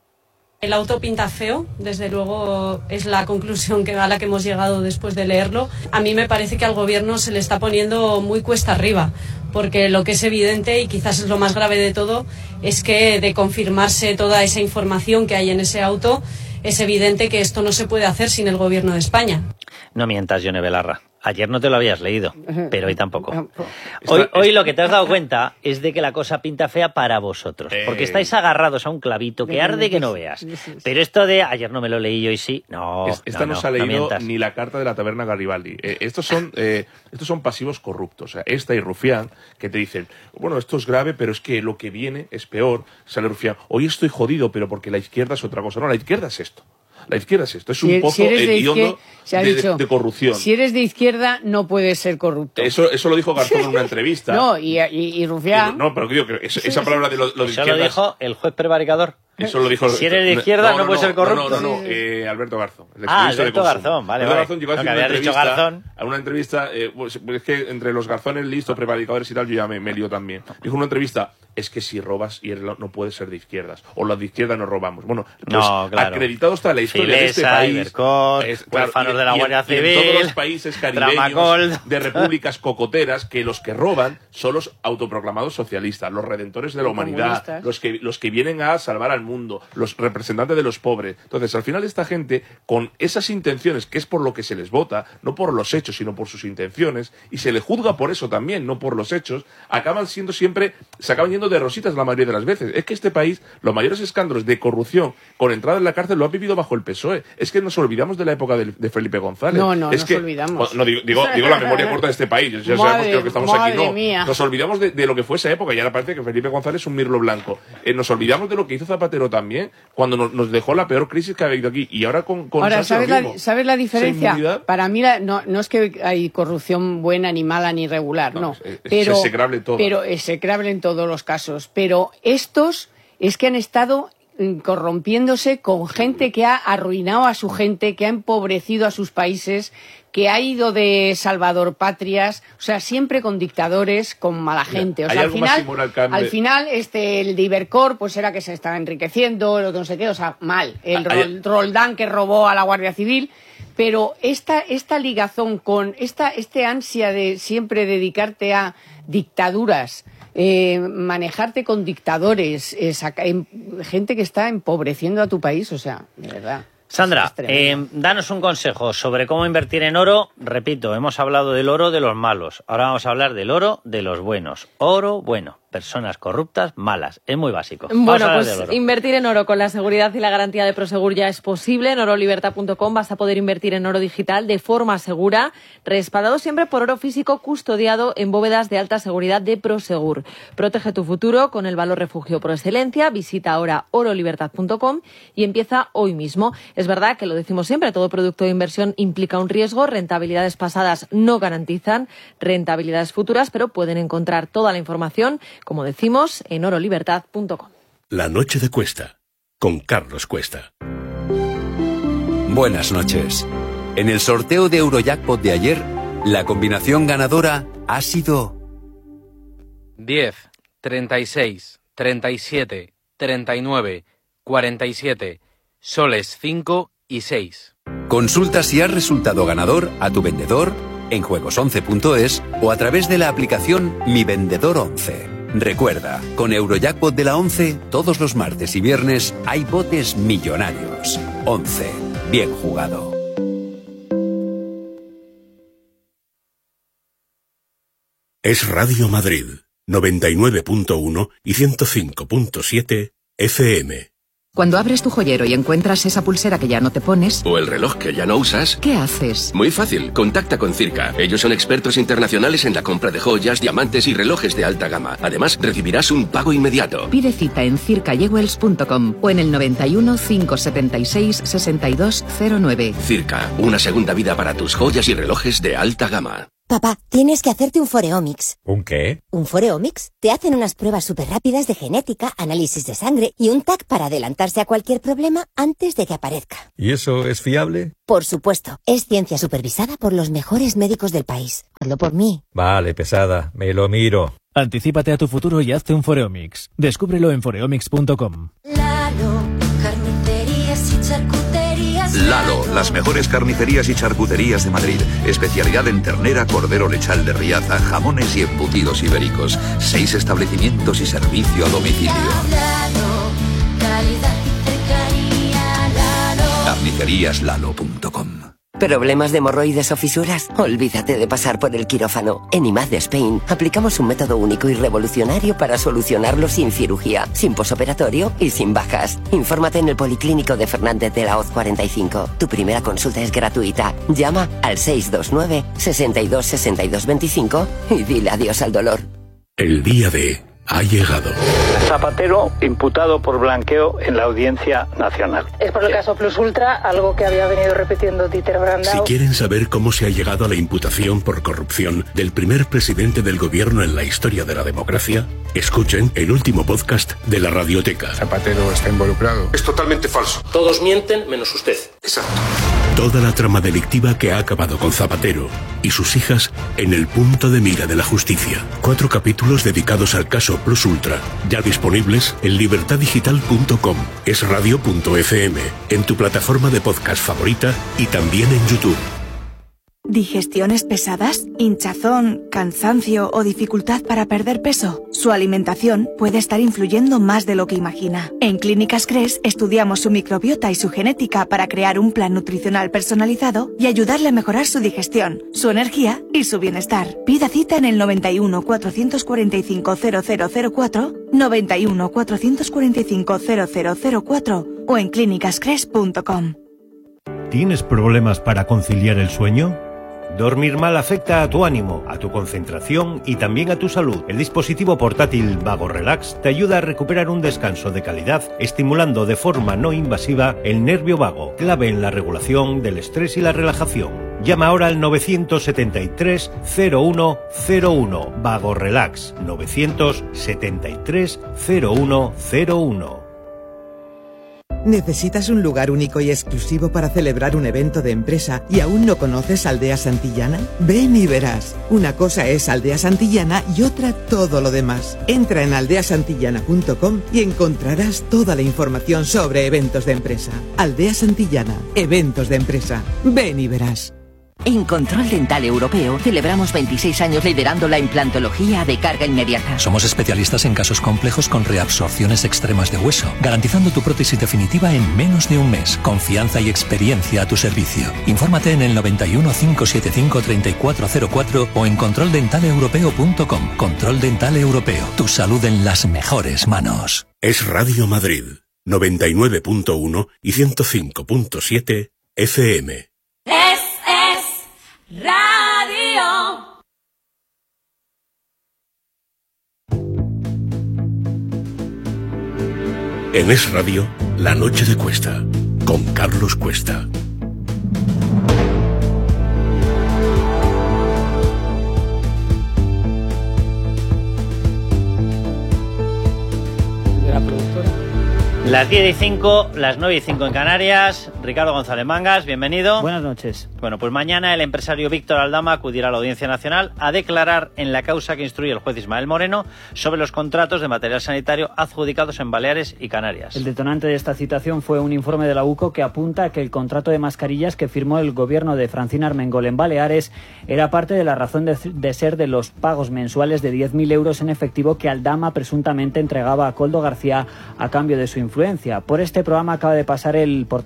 [SPEAKER 2] El auto pinta feo, desde luego es la conclusión que, a la que hemos llegado después de leerlo. A mí me parece que al gobierno se le está poniendo muy cuesta arriba, porque lo que es evidente, y quizás es lo más grave de todo, es que de confirmarse toda esa información que hay en ese auto, es evidente que esto no se puede hacer sin el gobierno de España.
[SPEAKER 11] No mientas, Ione Belarra. Ayer no te lo habías leído, pero hoy tampoco. Hoy, hoy lo que te has dado cuenta es de que la cosa pinta fea para vosotros, porque estáis agarrados a un clavito que arde que no veas. Pero esto de ayer no me lo leí, hoy sí, no.
[SPEAKER 20] Esta
[SPEAKER 11] no,
[SPEAKER 20] no,
[SPEAKER 11] no
[SPEAKER 20] se ha leído
[SPEAKER 11] no
[SPEAKER 20] ni la carta de la taberna Garibaldi. Eh, estos son eh, estos son pasivos corruptos. O sea, esta y Rufián, que te dicen, bueno, esto es grave, pero es que lo que viene es peor. Sale Rufián, hoy estoy jodido, pero porque la izquierda es otra cosa. No, la izquierda es esto. La izquierda es esto, es un si, pozo si hediondo de, dicho, de, de corrupción.
[SPEAKER 19] Si eres de izquierda, no puedes ser corrupto.
[SPEAKER 20] Eso, eso lo dijo Garzón en una entrevista.
[SPEAKER 19] No, y, y, y Rufián.
[SPEAKER 20] No, pero digo que esa, esa palabra de lo, lo de
[SPEAKER 11] eso
[SPEAKER 20] izquierda.
[SPEAKER 11] Eso lo dijo el juez prevaricador.
[SPEAKER 20] Eso lo dijo.
[SPEAKER 11] Si eres de izquierda, no, no, no puedes ser corrupto.
[SPEAKER 20] No, no, no, no eh, Alberto Garzón.
[SPEAKER 11] Ah, Alberto Garzón, vale, vale.
[SPEAKER 20] Garzón llegó a,
[SPEAKER 11] no,
[SPEAKER 20] una
[SPEAKER 11] dicho Garzón.
[SPEAKER 20] a una entrevista. Eh, pues, es que entre los Garzones listos, prevaricadores y tal, yo ya me, me lío también. Dijo en una entrevista, es que si robas y eres, no puedes ser de izquierdas. O los de izquierda no robamos. Bueno, pues
[SPEAKER 11] no, claro.
[SPEAKER 20] acreditado está la historia Filesa, de este país.
[SPEAKER 11] Ibercot, es, claro, huérfanos y, de la Guardia Civil.
[SPEAKER 20] Y en todos los países caribeños de repúblicas cocoteras, que los que roban son los autoproclamados socialistas, los redentores de la humanidad, los que, los que vienen a salvar al mundo, los representante de los pobres. Entonces, al final esta gente, con esas intenciones, que es por lo que se les vota, no por los hechos, sino por sus intenciones, y se le juzga por eso también, no por los hechos, acaban siendo siempre, se acaban yendo de rositas la mayoría de las veces. Es que este país, los mayores escándalos de corrupción con entrada en la cárcel lo ha vivido bajo el P S O E. Es que nos olvidamos de la época de, de Felipe González.
[SPEAKER 19] No, no,
[SPEAKER 20] es
[SPEAKER 19] nos
[SPEAKER 20] que,
[SPEAKER 19] olvidamos.
[SPEAKER 20] No, digo, digo, digo la memoria corta de este país. Ya
[SPEAKER 19] madre,
[SPEAKER 20] sabemos que lo que estamos aquí no.
[SPEAKER 19] Mía.
[SPEAKER 20] Nos olvidamos de, de lo que fue esa época y ahora parece que Felipe González es un mirlo blanco. Eh, nos olvidamos de lo que hizo Zapatero también, cuando nos, nos dejó la peor crisis que ha habido aquí. Y ahora con, con
[SPEAKER 19] ahora, ¿sabes la, ¿sabes la diferencia? Para mí la, no, no es que hay corrupción buena, ni mala, ni regular, no. no.
[SPEAKER 20] Es,
[SPEAKER 19] pero,
[SPEAKER 20] es execrable todo.
[SPEAKER 19] Pero execrable en todos los casos. Pero estos es que han estado corrompiéndose con gente que ha arruinado a su gente, que ha empobrecido a sus países, que ha ido de salvador patrias, o sea, siempre con dictadores, con mala gente. O sea, al final, al final, este, el de Ibercor, pues era que se estaba enriqueciendo, lo que no sé qué, o sea, mal. El Rol, Roldán que robó a la Guardia Civil. Pero esta, esta ligazón con esta, este ansia de siempre dedicarte a dictaduras, eh, manejarte con dictadores, eh, saca, eh, gente que está empobreciendo a tu país, o sea, de verdad.
[SPEAKER 11] Sandra, eh, danos un consejo sobre cómo invertir en oro. Repito, hemos hablado del oro de los malos, ahora vamos a hablar del oro de los buenos. Oro bueno, personas corruptas malas, es muy básico.
[SPEAKER 6] Bueno, pues invertir en oro con la seguridad y la garantía de Prosegur ya es posible. En oro libertad punto com vas a poder invertir en oro digital de forma segura, respaldado siempre por oro físico custodiado en bóvedas de alta seguridad de Prosegur. Protege tu futuro con el valor refugio por excelencia. Visita ahora oro libertad punto com y empieza hoy mismo. Es verdad que lo decimos siempre, todo producto de inversión implica un riesgo, rentabilidades pasadas no garantizan rentabilidades futuras, pero pueden encontrar toda la información, como decimos, en oro libertad punto com.
[SPEAKER 7] La noche de Cuesta, con Carlos Cuesta.
[SPEAKER 22] Buenas noches. En el sorteo de Eurojackpot de ayer, la combinación ganadora ha sido
[SPEAKER 23] diez, treinta y seis, treinta y siete, treinta y nueve, cuarenta y siete, soles cinco y seis.
[SPEAKER 22] Consulta si has resultado ganador a tu vendedor en juegos once punto es o a través de la aplicación Mi Vendedor once. Recuerda, con Eurojackpot de la once, todos los martes y viernes hay botes millonarios. once. bien jugado.
[SPEAKER 7] Es Radio Madrid, noventa y nueve punto uno y ciento cinco punto siete F M.
[SPEAKER 3] Cuando abres tu joyero y encuentras esa pulsera que ya no te pones...
[SPEAKER 4] O el reloj que ya no usas...
[SPEAKER 3] ¿Qué haces?
[SPEAKER 4] Muy fácil, contacta con Circa. Ellos son expertos internacionales en la compra de joyas, diamantes y relojes de alta gama. Además, recibirás un pago inmediato.
[SPEAKER 3] Pide cita en circa jewels punto com o en el noventa y uno, cinco setenta y seis, sesenta y dos cero nueve.
[SPEAKER 4] Circa, una segunda vida para tus joyas y relojes de alta gama.
[SPEAKER 5] Papá, tienes que hacerte un Foreomics.
[SPEAKER 24] ¿Un qué?
[SPEAKER 5] ¿Un Foreomics? Te hacen unas pruebas súper rápidas de genética, análisis de sangre y un T A C para adelantarse a cualquier problema antes de que aparezca.
[SPEAKER 24] ¿Y eso es fiable?
[SPEAKER 5] Por supuesto. Es ciencia supervisada por los mejores médicos del país. Hazlo por mí.
[SPEAKER 24] Vale, pesada. Me lo miro.
[SPEAKER 25] Anticípate a tu futuro y hazte un Foreomics. Descúbrelo en foreomics punto com.
[SPEAKER 26] Lalo, carnicerías y charcuterías.
[SPEAKER 27] Lalo, las mejores carnicerías y charcuterías de Madrid. Especialidad en ternera, cordero lechal de Riaza, jamones y embutidos ibéricos. Seis establecimientos y servicio a domicilio.
[SPEAKER 26] Lalo, calidad y cercanía. Lalo.
[SPEAKER 27] carnicerías lalo punto com.
[SPEAKER 28] ¿Problemas de hemorroides o fisuras? Olvídate de pasar por el quirófano. En I M A D de Spain aplicamos un método único y revolucionario para solucionarlo sin cirugía, sin posoperatorio y sin bajas. Infórmate en el Policlínico de Fernández de la Hoz cuarenta y cinco. Tu primera consulta es gratuita. Llama al seis dos nueve, sesenta y dos, sesenta y dos veinticinco y dile adiós al dolor.
[SPEAKER 7] El día de ha llegado.
[SPEAKER 21] Zapatero imputado por blanqueo en la Audiencia Nacional.
[SPEAKER 12] Es por el caso Plus Ultra, algo que había venido repitiendo Dieter Brandau.
[SPEAKER 7] Si quieren saber cómo se ha llegado a la imputación por corrupción del primer presidente del gobierno en la historia de la democracia, escuchen el último podcast de la Radioteca.
[SPEAKER 13] Zapatero está involucrado.
[SPEAKER 4] Es totalmente falso.
[SPEAKER 21] Todos mienten menos usted.
[SPEAKER 4] Exacto.
[SPEAKER 7] Toda la trama delictiva que ha acabado con Zapatero y sus hijas en el punto de mira de la justicia. Cuatro capítulos dedicados al caso Plus Ultra, ya disponibles en libertad digital punto com, esradio punto f m, en tu plataforma de podcast favorita y también en YouTube.
[SPEAKER 29] ¿Digestiones pesadas? ¿Hinchazón, cansancio o dificultad para perder peso? Su alimentación puede estar influyendo más de lo que imagina. En Clínicas Cres estudiamos su microbiota y su genética para crear un plan nutricional personalizado y ayudarle a mejorar su digestión, su energía y su bienestar. Pida cita en el noventa y uno, cuatrocientos cuarenta y cinco, cero cero cero cuatro, noventa y uno, cuatrocientos cuarenta y cinco, cero cero cero cuatro o en clínicas cres punto com.
[SPEAKER 30] ¿Tienes problemas para conciliar el sueño? Dormir mal afecta a tu ánimo, a tu concentración y también a tu salud. El dispositivo portátil Vago Relax te ayuda a recuperar un descanso de calidad, estimulando de forma no invasiva el nervio vago, clave en la regulación del estrés y la relajación. Llama ahora al novecientos setenta y tres, cero uno cero uno. Vago Relax, novecientos setenta y tres, cero uno cero uno.
[SPEAKER 31] ¿Necesitas un lugar único y exclusivo para celebrar un evento de empresa y aún no conoces Aldea Santillana? Ven y verás. Una cosa es Aldea Santillana y otra todo lo demás. Entra en aldea santillana punto com y encontrarás toda la información sobre eventos de empresa. Aldea Santillana, eventos de empresa. Ven y verás.
[SPEAKER 32] En Control Dental Europeo celebramos veintiséis años liderando la implantología de carga inmediata.
[SPEAKER 33] Somos especialistas en casos complejos con reabsorciones extremas de hueso, garantizando tu prótesis definitiva en menos de un mes. Confianza y experiencia a tu servicio. Infórmate en el noventa y uno, cinco setenta y cinco, treinta y cuatro cero cuatro o en control dental europeo punto com. Control Dental Europeo. Tu salud en las mejores manos.
[SPEAKER 7] Es Radio Madrid, noventa y nueve punto uno y ciento cinco punto siete F M.
[SPEAKER 26] Radio.
[SPEAKER 7] En Es Radio, La Noche de Cuesta, con Carlos Cuesta.
[SPEAKER 11] Las diez y cinco, las nueve y cinco en Canarias. Ricardo González Mangas, bienvenido.
[SPEAKER 34] Buenas noches.
[SPEAKER 11] Bueno, pues mañana el empresario Víctor Aldama acudirá a la Audiencia Nacional a declarar en la causa que instruye el juez Ismael Moreno sobre los contratos de material sanitario adjudicados en Baleares y Canarias.
[SPEAKER 34] El detonante de esta citación fue un informe de la U C O que apunta a que el contrato de mascarillas que firmó el gobierno de Francina Armengol en Baleares era parte de la razón de, de ser de los pagos mensuales de diez mil euros en efectivo que Aldama presuntamente entregaba a Koldo García a cambio de su influencia. Por este programa acaba de pasar el portavoz de Víctor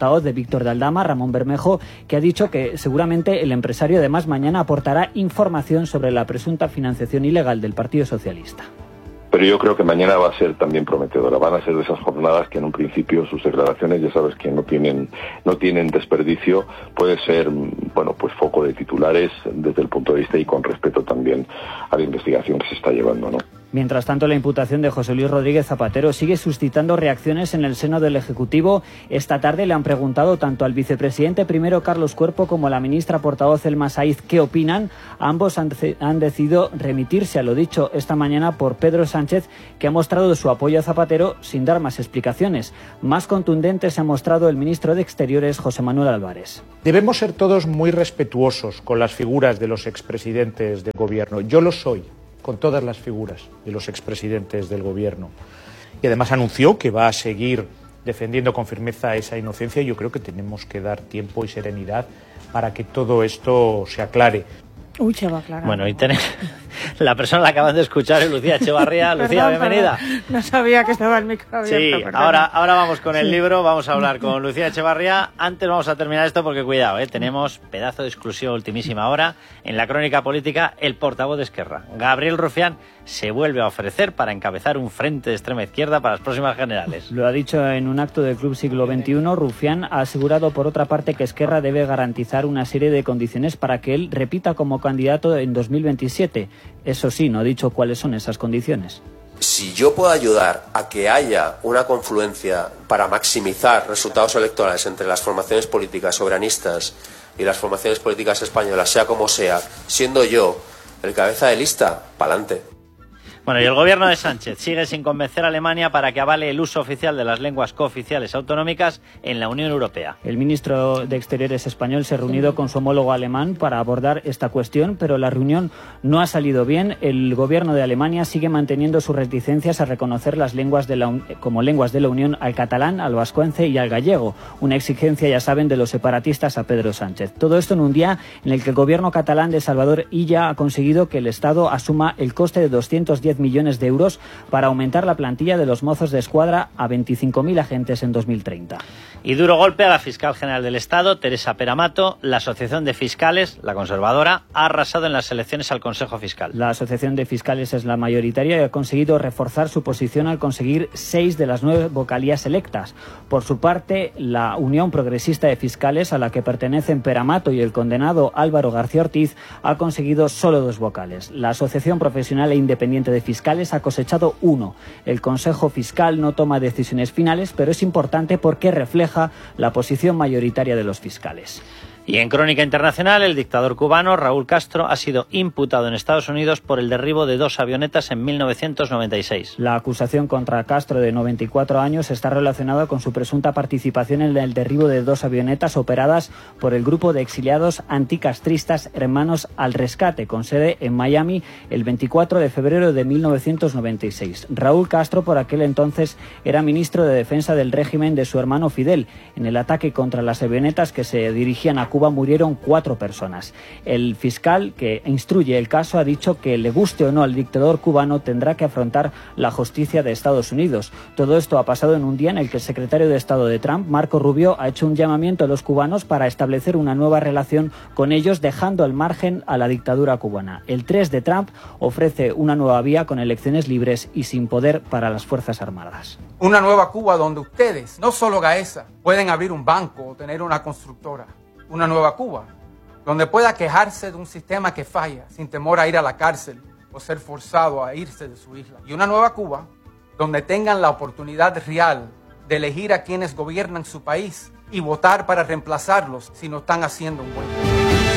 [SPEAKER 34] Víctor de Aldama, Ramón Bermejo, que ha dicho que seguramente el empresario además mañana aportará información sobre la presunta financiación ilegal del Partido Socialista.
[SPEAKER 1] Pero yo creo que mañana va a ser también prometedora. Van a ser de esas jornadas que en un principio sus declaraciones, ya sabes que no tienen no tienen desperdicio, puede ser, bueno, pues foco de titulares desde el punto de vista y con respeto también a la investigación que se está llevando, ¿no?
[SPEAKER 34] Mientras tanto, la imputación de José Luis Rodríguez Zapatero sigue suscitando reacciones en el seno del Ejecutivo. Esta tarde le han preguntado tanto al vicepresidente primero Carlos Cuerpo como a la ministra portavoz Elma Saiz qué opinan. Ambos han, han decidido remitirse a lo dicho esta mañana por Pedro Sánchez, que ha mostrado su apoyo a Zapatero sin dar más explicaciones. Más contundente se ha mostrado el ministro de Exteriores, José Manuel Álvarez.
[SPEAKER 2] Debemos ser todos muy respetuosos con las figuras de los expresidentes del Gobierno. Yo lo soy con todas las figuras de los expresidentes del Gobierno. Y además anunció que va a seguir defendiendo con firmeza esa inocencia y yo creo que tenemos que dar tiempo y serenidad para que todo esto se aclare.
[SPEAKER 6] Uy, se va a aclarar.
[SPEAKER 11] Bueno, y tenemos... La persona la acaban de escuchar es Lucía Echevarría. Lucía, perdón, bienvenida.
[SPEAKER 6] Perdón. No sabía que estaba el micro abierto.
[SPEAKER 11] Sí,
[SPEAKER 6] perdón.
[SPEAKER 11] ahora, ahora vamos con el sí. libro, vamos a hablar con Lucía Echevarría. Antes vamos a terminar esto porque cuidado, ¿eh? Tenemos pedazo de exclusiva ultimísima hora. En la crónica política, el portavoz de Esquerra, Gabriel Rufián, se vuelve a ofrecer para encabezar un frente de extrema izquierda para las próximas generales.
[SPEAKER 34] Lo ha dicho en un acto del Club Siglo veintiuno. Rufián ha asegurado por otra parte que Esquerra debe garantizar una serie de condiciones para que él repita como candidato en dos mil veintisiete. Eso sí, no ha dicho cuáles son esas condiciones.
[SPEAKER 8] Si yo puedo ayudar a que haya una confluencia para maximizar resultados electorales entre las formaciones políticas soberanistas y las formaciones políticas españolas, sea como sea, siendo yo el cabeza de lista, pa'lante.
[SPEAKER 11] Bueno, y el gobierno de Sánchez sigue sin convencer a Alemania para que avale el uso oficial de las lenguas cooficiales autonómicas en la Unión Europea.
[SPEAKER 34] El ministro de Exteriores español se ha reunido con su homólogo alemán para abordar esta cuestión, pero la reunión no ha salido bien. El gobierno de Alemania sigue manteniendo sus reticencias a reconocer las lenguas de la, como lenguas de la Unión al catalán, al vascuence y al gallego, una exigencia, ya saben, de los separatistas a Pedro Sánchez. Todo esto en un día en el que el gobierno catalán de Salvador Illa ha conseguido que el Estado asuma el coste de doscientos diez millones de euros para aumentar la plantilla de los mozos de escuadra a veinticinco mil agentes en dos mil treinta.
[SPEAKER 11] Y duro golpe a la fiscal general del Estado, Teresa Peramato. La Asociación de Fiscales, la conservadora, ha arrasado en las elecciones al Consejo Fiscal.
[SPEAKER 34] La Asociación de Fiscales es la mayoritaria y ha conseguido reforzar su posición al conseguir seis de las nueve vocalías electas. Por su parte, la Unión Progresista de Fiscales, a la que pertenecen Peramato y el condenado Álvaro García Ortiz, ha conseguido solo dos vocales. La Asociación Profesional e Independiente de Fiscales ha cosechado uno. El Consejo Fiscal no toma decisiones finales, pero es importante porque refleja la posición mayoritaria de los fiscales.
[SPEAKER 11] Y en crónica internacional, el dictador cubano Raúl Castro ha sido imputado en Estados Unidos por el derribo de dos avionetas en mil novecientos noventa y seis.
[SPEAKER 34] La acusación contra Castro, de noventa y cuatro años, está relacionada con su presunta participación en el derribo de dos avionetas operadas por el grupo de exiliados anticastristas Hermanos al Rescate, con sede en Miami, el veinticuatro de febrero de mil novecientos noventa y seis. Raúl Castro, por aquel entonces, era ministro de Defensa del régimen de su hermano Fidel. En el ataque contra las avionetas que se dirigían a Cuba murieron cuatro personas. El fiscal que instruye el caso ha dicho que, le guste o no al dictador cubano, tendrá que afrontar la justicia de Estados Unidos. Todo esto ha pasado en un día en el que el secretario de Estado de Trump, Marco Rubio, ha hecho un llamamiento a los cubanos para establecer una nueva relación con ellos, dejando al margen a la dictadura cubana. El tres de Trump ofrece una nueva vía con elecciones libres y sin poder para las Fuerzas Armadas.
[SPEAKER 9] Una nueva Cuba donde ustedes, no solo Gaesa, pueden abrir un banco o tener una constructora. Una nueva Cuba, donde pueda quejarse de un sistema que falla sin temor a ir a la cárcel o ser forzado a irse de su isla. Y una nueva Cuba, donde tengan la oportunidad real de elegir a quienes gobiernan su país y votar para reemplazarlos si no están haciendo un buen trabajo.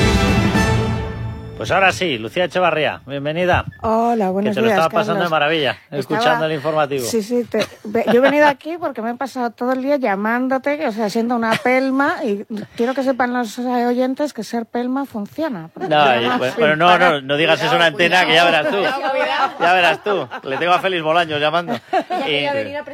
[SPEAKER 11] Pues ahora sí, Lucía Echevarría, bienvenida.
[SPEAKER 6] Hola, buenos días,
[SPEAKER 11] Que te lo estaba
[SPEAKER 6] Carlos.
[SPEAKER 11] pasando de maravilla, escuchando
[SPEAKER 6] Estaba...
[SPEAKER 11] el informativo.
[SPEAKER 6] Sí, sí, te... yo he venido aquí porque me he pasado todo el día llamándote, o sea, siendo una pelma, y quiero que sepan los oyentes que ser pelma funciona.
[SPEAKER 11] No, yo, bueno, no, no, no digas eso en una antena, cuidado, que ya verás tú. Cuidado, cuidado. Ya verás tú, le tengo a Félix Bolaños llamando.
[SPEAKER 10] Ya quería venir a presentarme.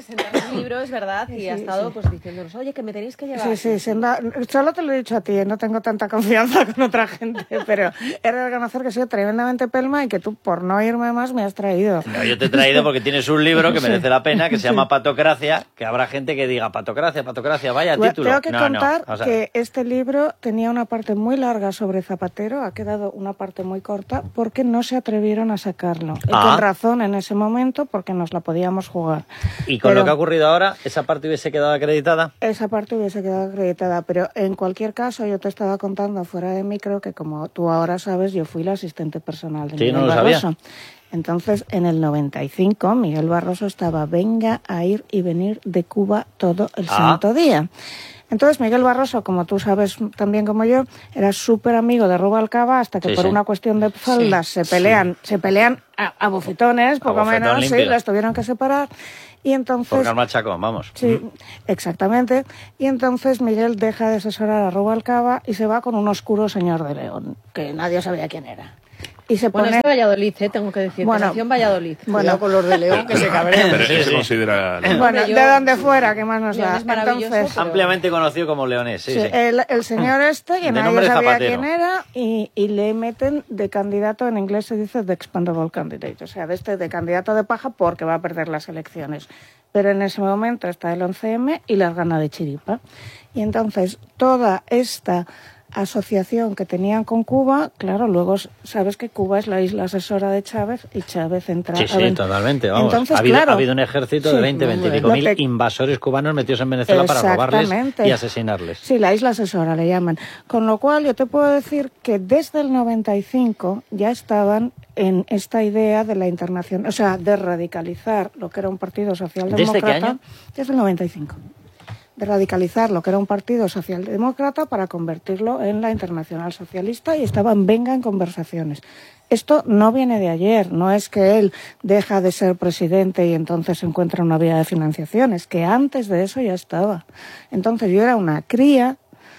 [SPEAKER 3] libro, es verdad, y
[SPEAKER 6] Sí,
[SPEAKER 3] ha estado
[SPEAKER 6] sí.
[SPEAKER 3] pues diciéndonos, oye, que me tenéis que llevar.
[SPEAKER 6] Sí, sí, sí, no, solo te lo he dicho a ti, no tengo tanta confianza con otra gente, pero he de reconocer que he sido tremendamente pelma y que tú, por no irme más, me has traído.
[SPEAKER 11] No, yo te he traído porque tienes un libro que merece la pena, que se llama Patocracia, que habrá gente que diga, Patocracia, Patocracia, vaya
[SPEAKER 6] Bueno,
[SPEAKER 11] título.
[SPEAKER 6] tengo que
[SPEAKER 11] no,
[SPEAKER 6] contar
[SPEAKER 11] no, o sea,
[SPEAKER 6] que este libro tenía una parte muy larga sobre Zapatero, ha quedado una parte muy corta, porque no se atrevieron a sacarlo. Y
[SPEAKER 11] Ah.
[SPEAKER 6] con razón en ese momento, porque nos la podíamos jugar.
[SPEAKER 11] y con
[SPEAKER 6] Pero
[SPEAKER 11] lo que ha ocurrido ahora, ¿esa parte hubiese quedado acreditada?
[SPEAKER 6] esa parte hubiese quedado acreditada, pero en cualquier caso yo te estaba contando fuera de micro que, como tú ahora sabes, yo fui la asistente personal de
[SPEAKER 11] Sí,
[SPEAKER 6] Miguel
[SPEAKER 11] no lo sabía.
[SPEAKER 6] Barroso. Entonces, en el noventa y cinco, Miguel Barroso estaba venga a ir y venir de Cuba todo el
[SPEAKER 11] Ah.
[SPEAKER 6] santo día. Entonces, Miguel Barroso, como tú sabes también como yo, era súper amigo de Rubalcaba hasta que
[SPEAKER 11] Sí,
[SPEAKER 6] por
[SPEAKER 11] sí.
[SPEAKER 6] una cuestión de faldas
[SPEAKER 11] Sí,
[SPEAKER 6] se pelean, se pelean a, a bofetones, poco
[SPEAKER 11] bofetón
[SPEAKER 6] menos, sí,
[SPEAKER 11] limpio.
[SPEAKER 6] los tuvieron que separar. Y entonces...
[SPEAKER 11] Por Carmen Chacón, vamos.
[SPEAKER 6] Sí, exactamente. Y entonces Miguel deja de asesorar a Rubalcaba y se va con un oscuro señor de León, que nadie sabía quién era. Y se
[SPEAKER 3] Bueno,
[SPEAKER 6] pone...
[SPEAKER 3] es de Valladolid, ¿eh? Tengo que decir,
[SPEAKER 6] Bueno,
[SPEAKER 3] que nació en Valladolid.
[SPEAKER 6] bueno.
[SPEAKER 3] Cuidado con los de León, que se cabrean.
[SPEAKER 5] Pero
[SPEAKER 11] Sí,
[SPEAKER 5] eso se
[SPEAKER 11] sí.
[SPEAKER 5] considera...
[SPEAKER 6] Bueno,
[SPEAKER 3] Hombre, yo-
[SPEAKER 6] de donde fuera, que más nos
[SPEAKER 3] León
[SPEAKER 6] da.
[SPEAKER 3] es maravilloso,
[SPEAKER 6] Entonces,
[SPEAKER 3] pero-
[SPEAKER 11] Ampliamente conocido como Leonés, sí,
[SPEAKER 6] sí,
[SPEAKER 11] sí.
[SPEAKER 6] El, el señor este, que
[SPEAKER 11] De
[SPEAKER 6] nadie
[SPEAKER 11] nombre
[SPEAKER 6] sabía
[SPEAKER 11] Zapatero.
[SPEAKER 6] quién era, y, y le meten de candidato, en inglés se dice de expendable candidate, o sea, de este de candidato de paja porque va a perder las elecciones. Pero en ese momento está el once eme y las gana de chiripa. Y entonces toda esta asociación que tenían con Cuba, claro, luego sabes que Cuba es la isla asesora de Chávez y Chávez entra
[SPEAKER 11] Sí,
[SPEAKER 6] a
[SPEAKER 11] sí,
[SPEAKER 6] ven-
[SPEAKER 11] totalmente, vamos.
[SPEAKER 6] Entonces,
[SPEAKER 11] ha, habido,
[SPEAKER 6] claro,
[SPEAKER 11] ha habido un ejército
[SPEAKER 6] sí,
[SPEAKER 11] de veinte,
[SPEAKER 6] hombre,
[SPEAKER 11] veinticinco
[SPEAKER 6] lo
[SPEAKER 11] mil
[SPEAKER 6] que-
[SPEAKER 11] invasores cubanos metidos en Venezuela para robarles
[SPEAKER 6] Exactamente.
[SPEAKER 11] y asesinarles.
[SPEAKER 6] Sí, la isla asesora le llaman. Con lo cual yo te puedo decir que desde el noventa y cinco ya estaban en esta idea de la internacional, o sea, de radicalizar lo que era un partido socialdemócrata.
[SPEAKER 11] ¿Desde qué año?
[SPEAKER 6] Desde el noventa y cinco. De radicalizar lo que era un partido socialdemócrata para convertirlo en la internacional socialista, y estaban venga en conversaciones. Esto no viene de ayer, no es que él deja de ser presidente y entonces encuentra una vía de financiación, es que antes de eso ya estaba. Entonces yo era una cría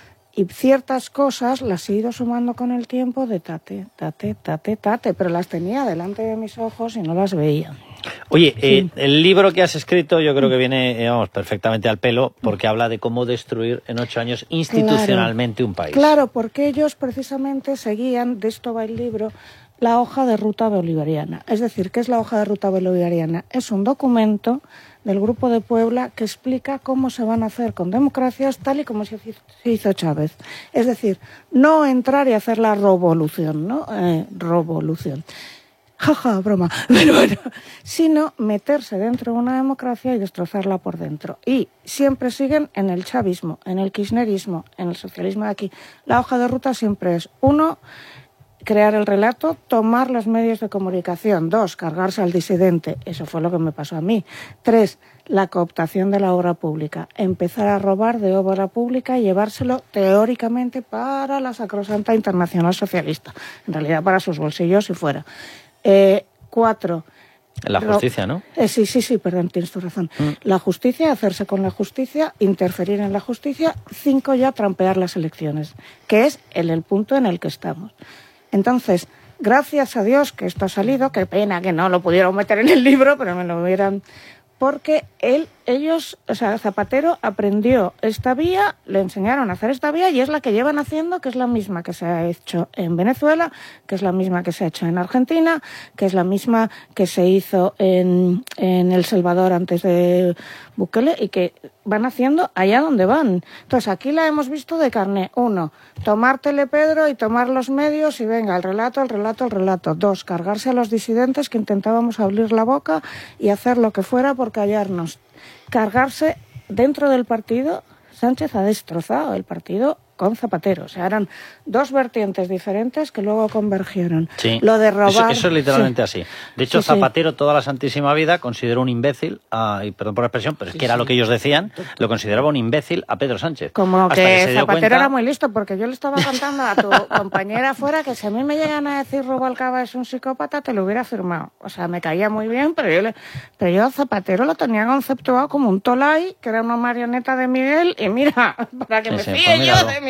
[SPEAKER 6] y ciertas cosas las he ido sumando con el tiempo de tate, tate, tate, tate, pero las tenía delante de mis ojos y no las veía.
[SPEAKER 11] Oye, eh, el libro que has escrito yo creo que viene, eh, vamos, perfectamente al pelo, porque habla de cómo destruir en ocho años institucionalmente
[SPEAKER 6] Claro.
[SPEAKER 11] un país.
[SPEAKER 6] Claro, porque ellos precisamente seguían, de esto va el libro, la hoja de ruta bolivariana. Es decir, ¿qué es la hoja de ruta bolivariana? Es un documento del Grupo de Puebla que explica cómo se van a hacer con democracias tal y como se hizo Chávez. Es decir, no entrar y hacer la revolución, ¿no? Eh, revolución. Jaja, broma, pero bueno, sino meterse dentro de una democracia y destrozarla por dentro. Y siempre siguen en el chavismo, en el kirchnerismo, en el socialismo de aquí. La hoja de ruta siempre es, uno, crear el relato, tomar los medios de comunicación. Dos, cargarse al disidente. Eso fue lo que me pasó a mí. Tres, la cooptación de la obra pública. Empezar a robar de obra pública y llevárselo teóricamente para la sacrosanta internacional socialista. En realidad para sus bolsillos y fuera. Eh, cuatro.
[SPEAKER 11] La justicia, ¿no?
[SPEAKER 6] Eh, sí, sí, sí, perdón, tienes tu razón. Mm. La justicia, hacerse con la justicia, interferir en la justicia. Cinco, ya trampear las elecciones, que es el, el punto en el que estamos. Entonces, gracias a Dios que esto ha salido, qué pena que no lo pudieron meter en el libro, pero me lo hubieran... Porque él, ellos, o sea, Zapatero aprendió esta vía, le enseñaron a hacer esta vía y es la que llevan haciendo, que es la misma que se ha hecho en Venezuela, que es la misma que se ha hecho en Argentina, que es la misma que se hizo en, en El Salvador antes de Bukele y que van haciendo allá donde van. Entonces, aquí la hemos visto de carné. Uno, tomar Telepedro y tomar los medios y venga, el relato, el relato, el relato. Dos, cargarse a los disidentes que intentábamos abrir la boca y hacer lo que fuera por callarnos. Cargarse dentro del partido. Sánchez ha destrozado el partido con Zapatero. O sea, eran dos vertientes diferentes que luego convergieron.
[SPEAKER 11] Sí.
[SPEAKER 6] Lo de robar...
[SPEAKER 11] Eso, eso es literalmente
[SPEAKER 6] sí.
[SPEAKER 11] así. De hecho,
[SPEAKER 6] Sí, sí.
[SPEAKER 11] Zapatero toda la santísima vida consideró un imbécil, a, y perdón por la expresión, pero es
[SPEAKER 6] Sí,
[SPEAKER 11] que era
[SPEAKER 6] sí.
[SPEAKER 11] lo que ellos decían, lo consideraba un imbécil a Pedro Sánchez.
[SPEAKER 6] Como
[SPEAKER 11] Hasta
[SPEAKER 6] que,
[SPEAKER 11] que se dio
[SPEAKER 6] Zapatero
[SPEAKER 11] cuenta-
[SPEAKER 6] era muy listo, porque yo le estaba contando a tu compañera afuera que si a mí me llegan a decir Rubalcaba es un psicópata, te lo hubiera firmado. O sea, me caía muy bien, pero yo, le, pero yo a Zapatero lo tenía conceptuado como un tolai, que era una marioneta de Miguel, y mira, para que
[SPEAKER 11] Sí,
[SPEAKER 6] me
[SPEAKER 11] sí,
[SPEAKER 6] fíe
[SPEAKER 11] pues
[SPEAKER 6] yo
[SPEAKER 11] míralo.
[SPEAKER 6] de mi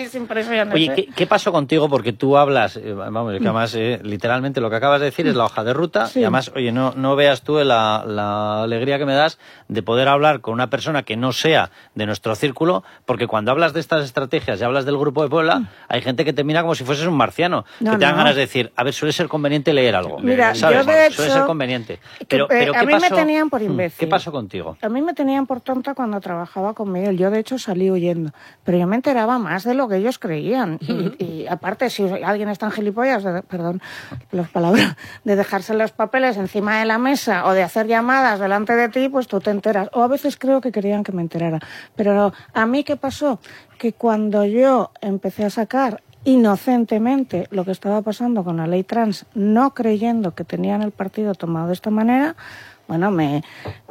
[SPEAKER 6] mis impresiones.
[SPEAKER 11] Oye,
[SPEAKER 6] ¿eh?
[SPEAKER 11] ¿qué, ¿qué pasó contigo? Porque tú hablas, eh, vamos, que además eh, literalmente lo que acabas de decir es la hoja de ruta, sí. Y además, oye, no, no veas tú la, la alegría que me das de poder hablar con una persona que no sea de nuestro círculo, porque cuando hablas de estas estrategias y hablas del Grupo de Puebla, mm. hay gente que te mira como si fueses un marciano, no, que te dan no. ganas de decir, a ver, suele ser conveniente leer algo.
[SPEAKER 6] Mira,
[SPEAKER 11] ¿sabes?
[SPEAKER 6] yo de hecho...
[SPEAKER 11] Suele ser conveniente. Pero,
[SPEAKER 6] que,
[SPEAKER 11] pero
[SPEAKER 6] a
[SPEAKER 11] ¿qué
[SPEAKER 6] mí
[SPEAKER 11] pasó?
[SPEAKER 6] me tenían por imbécil.
[SPEAKER 11] ¿Qué pasó contigo?
[SPEAKER 6] A mí me tenían por tonta cuando trabajaba con Miguel. Yo, de hecho, salí huyendo. Pero yo me enteraba más de lo que ellos creían. Uh-huh. y, y aparte, si alguien es tan gilipollas, de, perdón las palabras, de dejarse los papeles encima de la mesa o de hacer llamadas delante de ti, pues tú te enteras. O a veces creo que querían que me enterara. Pero a mí, ¿qué pasó? Que cuando yo empecé a sacar inocentemente lo que estaba pasando con la ley trans, no creyendo que tenían el partido tomado de esta manera, bueno, me,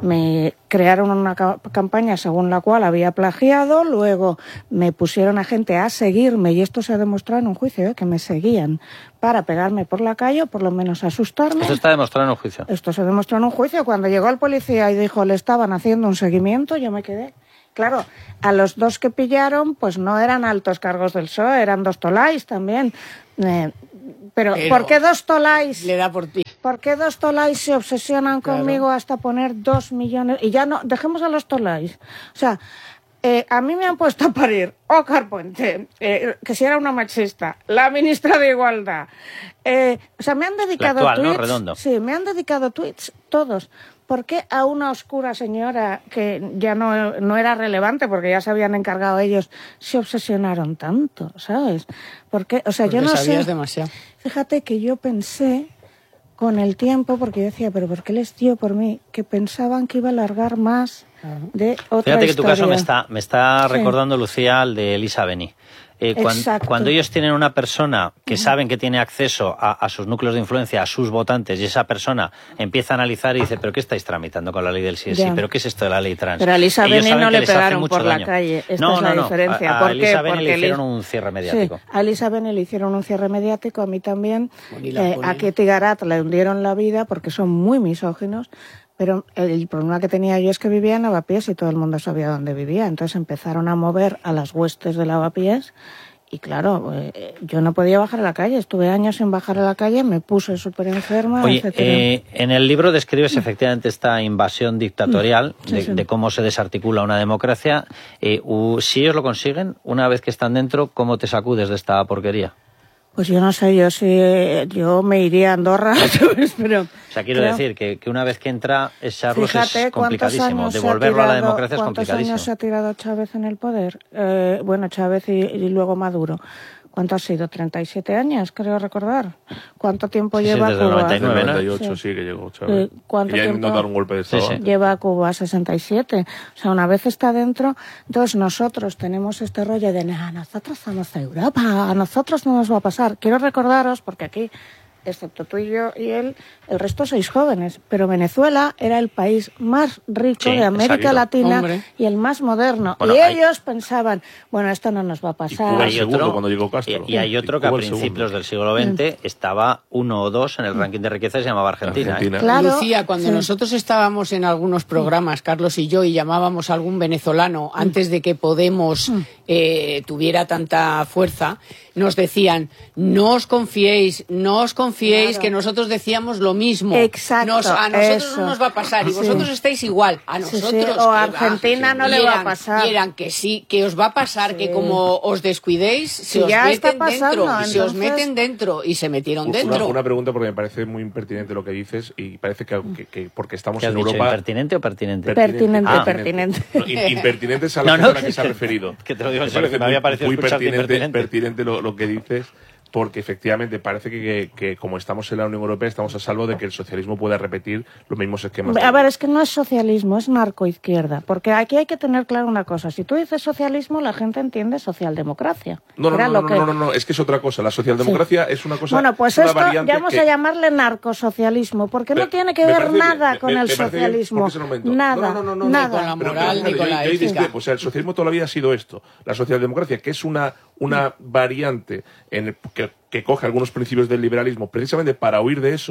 [SPEAKER 6] me crearon una ca- campaña según la cual había plagiado, luego me pusieron a gente a seguirme, y esto se ha demostrado en un juicio, ¿eh? Que me seguían para pegarme por la calle o por lo menos asustarme.
[SPEAKER 11] Esto está demostrado en un juicio.
[SPEAKER 6] Esto se demostró en un juicio. Cuando llegó el policía y dijo le estaban haciendo un seguimiento, yo me quedé. Claro, a los dos que pillaron, pues no eran altos cargos del P S O E, eran dos tolais también. Eh, pero, pero, ¿por qué dos tolais?
[SPEAKER 3] Le da por ti.
[SPEAKER 6] ¿Por qué dos tolais se obsesionan claro. conmigo hasta poner dos millones? Y ya no, dejemos a los tolais. O sea, eh, a mí me han puesto a parir Óscar Puente, eh, que si era una machista, la ministra de Igualdad. Eh, o sea, me han dedicado
[SPEAKER 11] actual,
[SPEAKER 6] tweets.
[SPEAKER 11] ¿no? Redondo.
[SPEAKER 6] Sí, me han dedicado tweets todos. ¿Por qué a una oscura señora que ya no, no era relevante porque ya se habían encargado ellos, se obsesionaron tanto, ¿sabes? Porque, o sea,
[SPEAKER 3] porque
[SPEAKER 6] yo no
[SPEAKER 3] sabías
[SPEAKER 6] sé.
[SPEAKER 3] Demasiado.
[SPEAKER 6] Fíjate que yo pensé con el tiempo, porque yo decía, pero ¿por qué les dio por mí? Que pensaban que iba a alargar más de otra
[SPEAKER 11] Fíjate que
[SPEAKER 6] historia.
[SPEAKER 11] tu caso me está, me está
[SPEAKER 6] Sí.
[SPEAKER 11] recordando, Lucía, al de Elisa Beni. Eh, cuando, cuando ellos tienen una persona que saben que tiene acceso a, a sus núcleos de influencia, a sus votantes, y esa persona empieza a analizar y dice, ¿pero qué estáis tramitando con la ley del sí es sí? ¿Pero qué es esto de la ley trans?
[SPEAKER 6] Pero a Elisa Beni no le pegaron por la
[SPEAKER 11] daño.
[SPEAKER 6] calle. Esta
[SPEAKER 11] no,
[SPEAKER 6] es
[SPEAKER 11] no,
[SPEAKER 6] la
[SPEAKER 11] no.
[SPEAKER 6] diferencia.
[SPEAKER 11] A, a
[SPEAKER 6] ¿Por
[SPEAKER 11] Elisa
[SPEAKER 6] qué?
[SPEAKER 11] Beni le hicieron
[SPEAKER 6] Elis...
[SPEAKER 11] un cierre mediático.
[SPEAKER 6] Sí, a Elisa Beni le hicieron un cierre mediático, a mí también. Eh, a Ketty Garat le hundieron la vida porque son muy misóginos. Pero el problema que tenía yo es que vivía en Lavapiés y todo el mundo sabía dónde vivía. Entonces empezaron a mover a las huestes de Lavapiés. Y claro, eh, yo no podía bajar a la calle, estuve años sin bajar a la calle, me puse súper enferma,
[SPEAKER 11] Oye,
[SPEAKER 6] etcétera.
[SPEAKER 11] Eh, en el libro describes efectivamente esta invasión dictatorial,
[SPEAKER 6] sí,
[SPEAKER 11] de,
[SPEAKER 6] sí.
[SPEAKER 11] de cómo se desarticula una democracia. Eh, uh, si ellos lo consiguen, una vez que están dentro, ¿cómo te sacudes de esta porquería?
[SPEAKER 6] Pues yo no sé, yo sí, yo me iría a Andorra, ¿sabes? Pero
[SPEAKER 11] o sea, quiero
[SPEAKER 6] creo...
[SPEAKER 11] decir que, que una vez que entra echarlos
[SPEAKER 6] Fíjate,
[SPEAKER 11] es complicadísimo, devolverlo
[SPEAKER 6] tirado,
[SPEAKER 11] a la democracia es complicadísimo.
[SPEAKER 6] ¿Cuántos años se ha tirado Chávez en el poder? Eh, bueno, Chávez y, y luego Maduro. ¿Cuánto ha sido? treinta y siete años, creo recordar. ¿Cuánto tiempo
[SPEAKER 11] sí,
[SPEAKER 6] lleva
[SPEAKER 11] sí, desde
[SPEAKER 6] Cuba?
[SPEAKER 11] noventa y nueve,
[SPEAKER 5] noventa y ocho, sí. sí, que llegó Chávez.
[SPEAKER 6] Sí. ¿Cuánto
[SPEAKER 5] y ya
[SPEAKER 6] tiempo
[SPEAKER 5] no dar un golpe de estado.
[SPEAKER 11] Sí, sí.
[SPEAKER 6] Lleva Cuba sesenta y siete. O sea, una vez está dentro, entonces nosotros tenemos este rollo de, nah, nosotros somos Europa, a nosotros no nos va a pasar. Quiero recordaros, porque aquí, excepto tú y yo y él, el resto sois jóvenes, pero Venezuela era el país más rico
[SPEAKER 11] sí,
[SPEAKER 6] de América Latina
[SPEAKER 3] Hombre.
[SPEAKER 6] y el más moderno.
[SPEAKER 11] Bueno,
[SPEAKER 6] y
[SPEAKER 11] hay...
[SPEAKER 6] ellos pensaban, bueno, esto no nos va a pasar.
[SPEAKER 5] Y Cuba el
[SPEAKER 11] y
[SPEAKER 5] segundo
[SPEAKER 11] otro,
[SPEAKER 5] cuando llegó Castro.
[SPEAKER 11] Y, y hay otro
[SPEAKER 5] y
[SPEAKER 11] que a
[SPEAKER 5] Cuba el
[SPEAKER 11] principios
[SPEAKER 5] segundo.
[SPEAKER 11] del siglo veinte mm. estaba uno o dos en el ranking de riqueza y se llamaba Argentina.
[SPEAKER 5] Argentina.
[SPEAKER 11] ¿eh?
[SPEAKER 6] Claro,
[SPEAKER 3] Lucía, cuando
[SPEAKER 6] sí.
[SPEAKER 3] nosotros estábamos en algunos programas, Carlos y yo, y llamábamos a algún venezolano antes de que Podemos eh, tuviera tanta fuerza, nos decían, no os confiéis, no os confiéis,
[SPEAKER 6] Claro.
[SPEAKER 3] que nosotros decíamos lo mismo.
[SPEAKER 6] Exacto,
[SPEAKER 3] Nos, a nosotros
[SPEAKER 6] eso.
[SPEAKER 3] no nos va a pasar, y
[SPEAKER 6] Sí.
[SPEAKER 3] vosotros estáis igual. A
[SPEAKER 6] Sí,
[SPEAKER 3] nosotros...
[SPEAKER 6] sí, o a Argentina no
[SPEAKER 3] y
[SPEAKER 6] le va a
[SPEAKER 3] eran-
[SPEAKER 6] pasar.
[SPEAKER 3] Y eran que sí, que os va a pasar,
[SPEAKER 6] Sí.
[SPEAKER 3] que como os descuidéis, se
[SPEAKER 6] Sí,
[SPEAKER 3] os
[SPEAKER 6] ya está
[SPEAKER 3] meten
[SPEAKER 6] pasando,
[SPEAKER 3] dentro, y se os
[SPEAKER 6] entonces-
[SPEAKER 3] meten dentro, y se metieron
[SPEAKER 5] Una,
[SPEAKER 3] dentro.
[SPEAKER 5] una pregunta porque me parece muy impertinente lo que dices y parece que, que, que porque estamos
[SPEAKER 11] ¿Qué has
[SPEAKER 5] en
[SPEAKER 11] dicho,
[SPEAKER 5] Europa...
[SPEAKER 11] impertinente o pertinente?
[SPEAKER 6] Pertinente,
[SPEAKER 11] Ah.
[SPEAKER 6] pertinente.
[SPEAKER 5] No, in- impertinente es a la
[SPEAKER 11] No, no,
[SPEAKER 5] persona que se ha referido.
[SPEAKER 11] que te lo digo en
[SPEAKER 5] Me
[SPEAKER 11] serio,
[SPEAKER 5] parece
[SPEAKER 11] que me había
[SPEAKER 5] muy-
[SPEAKER 11] parecido
[SPEAKER 5] muy
[SPEAKER 11] escucharte
[SPEAKER 5] pertinente,
[SPEAKER 11] impertinente.
[SPEAKER 5] pertinente lo, lo que dices, porque efectivamente parece que, que, que como estamos en la Unión Europea estamos a salvo de que el socialismo pueda repetir los mismos esquemas.
[SPEAKER 6] A ver, es que no es socialismo, es narcoizquierda. Porque aquí hay que tener claro una cosa. Si tú dices socialismo, la gente entiende socialdemocracia.
[SPEAKER 5] No, no,
[SPEAKER 6] Era
[SPEAKER 5] no,
[SPEAKER 6] lo
[SPEAKER 5] no,
[SPEAKER 6] que...
[SPEAKER 5] no, no, no, es que es otra cosa. La socialdemocracia
[SPEAKER 6] Sí.
[SPEAKER 5] es una cosa.
[SPEAKER 6] Bueno, pues
[SPEAKER 5] es una
[SPEAKER 6] esto
[SPEAKER 5] variante
[SPEAKER 6] ya vamos
[SPEAKER 5] que-
[SPEAKER 6] a llamarle narcosocialismo, porque
[SPEAKER 5] Pero
[SPEAKER 6] no tiene que
[SPEAKER 5] me
[SPEAKER 6] ver
[SPEAKER 5] parece bien,
[SPEAKER 6] nada
[SPEAKER 5] me-
[SPEAKER 6] con
[SPEAKER 5] me-
[SPEAKER 6] el
[SPEAKER 5] me parece bien,
[SPEAKER 6] socialismo.
[SPEAKER 5] porque es el momento.
[SPEAKER 6] Nada,
[SPEAKER 5] No, no, no, no,
[SPEAKER 6] nada.
[SPEAKER 3] Ni con la
[SPEAKER 5] Pero,
[SPEAKER 3] moral,
[SPEAKER 5] pero,
[SPEAKER 3] ni con
[SPEAKER 5] yo-
[SPEAKER 3] la
[SPEAKER 5] yo
[SPEAKER 3] ética.
[SPEAKER 5] discrepo. O sea, el socialismo toda la vida ha sido esto. La socialdemocracia, que es una, una variante en el- que, que coge algunos principios del liberalismo precisamente para huir de eso,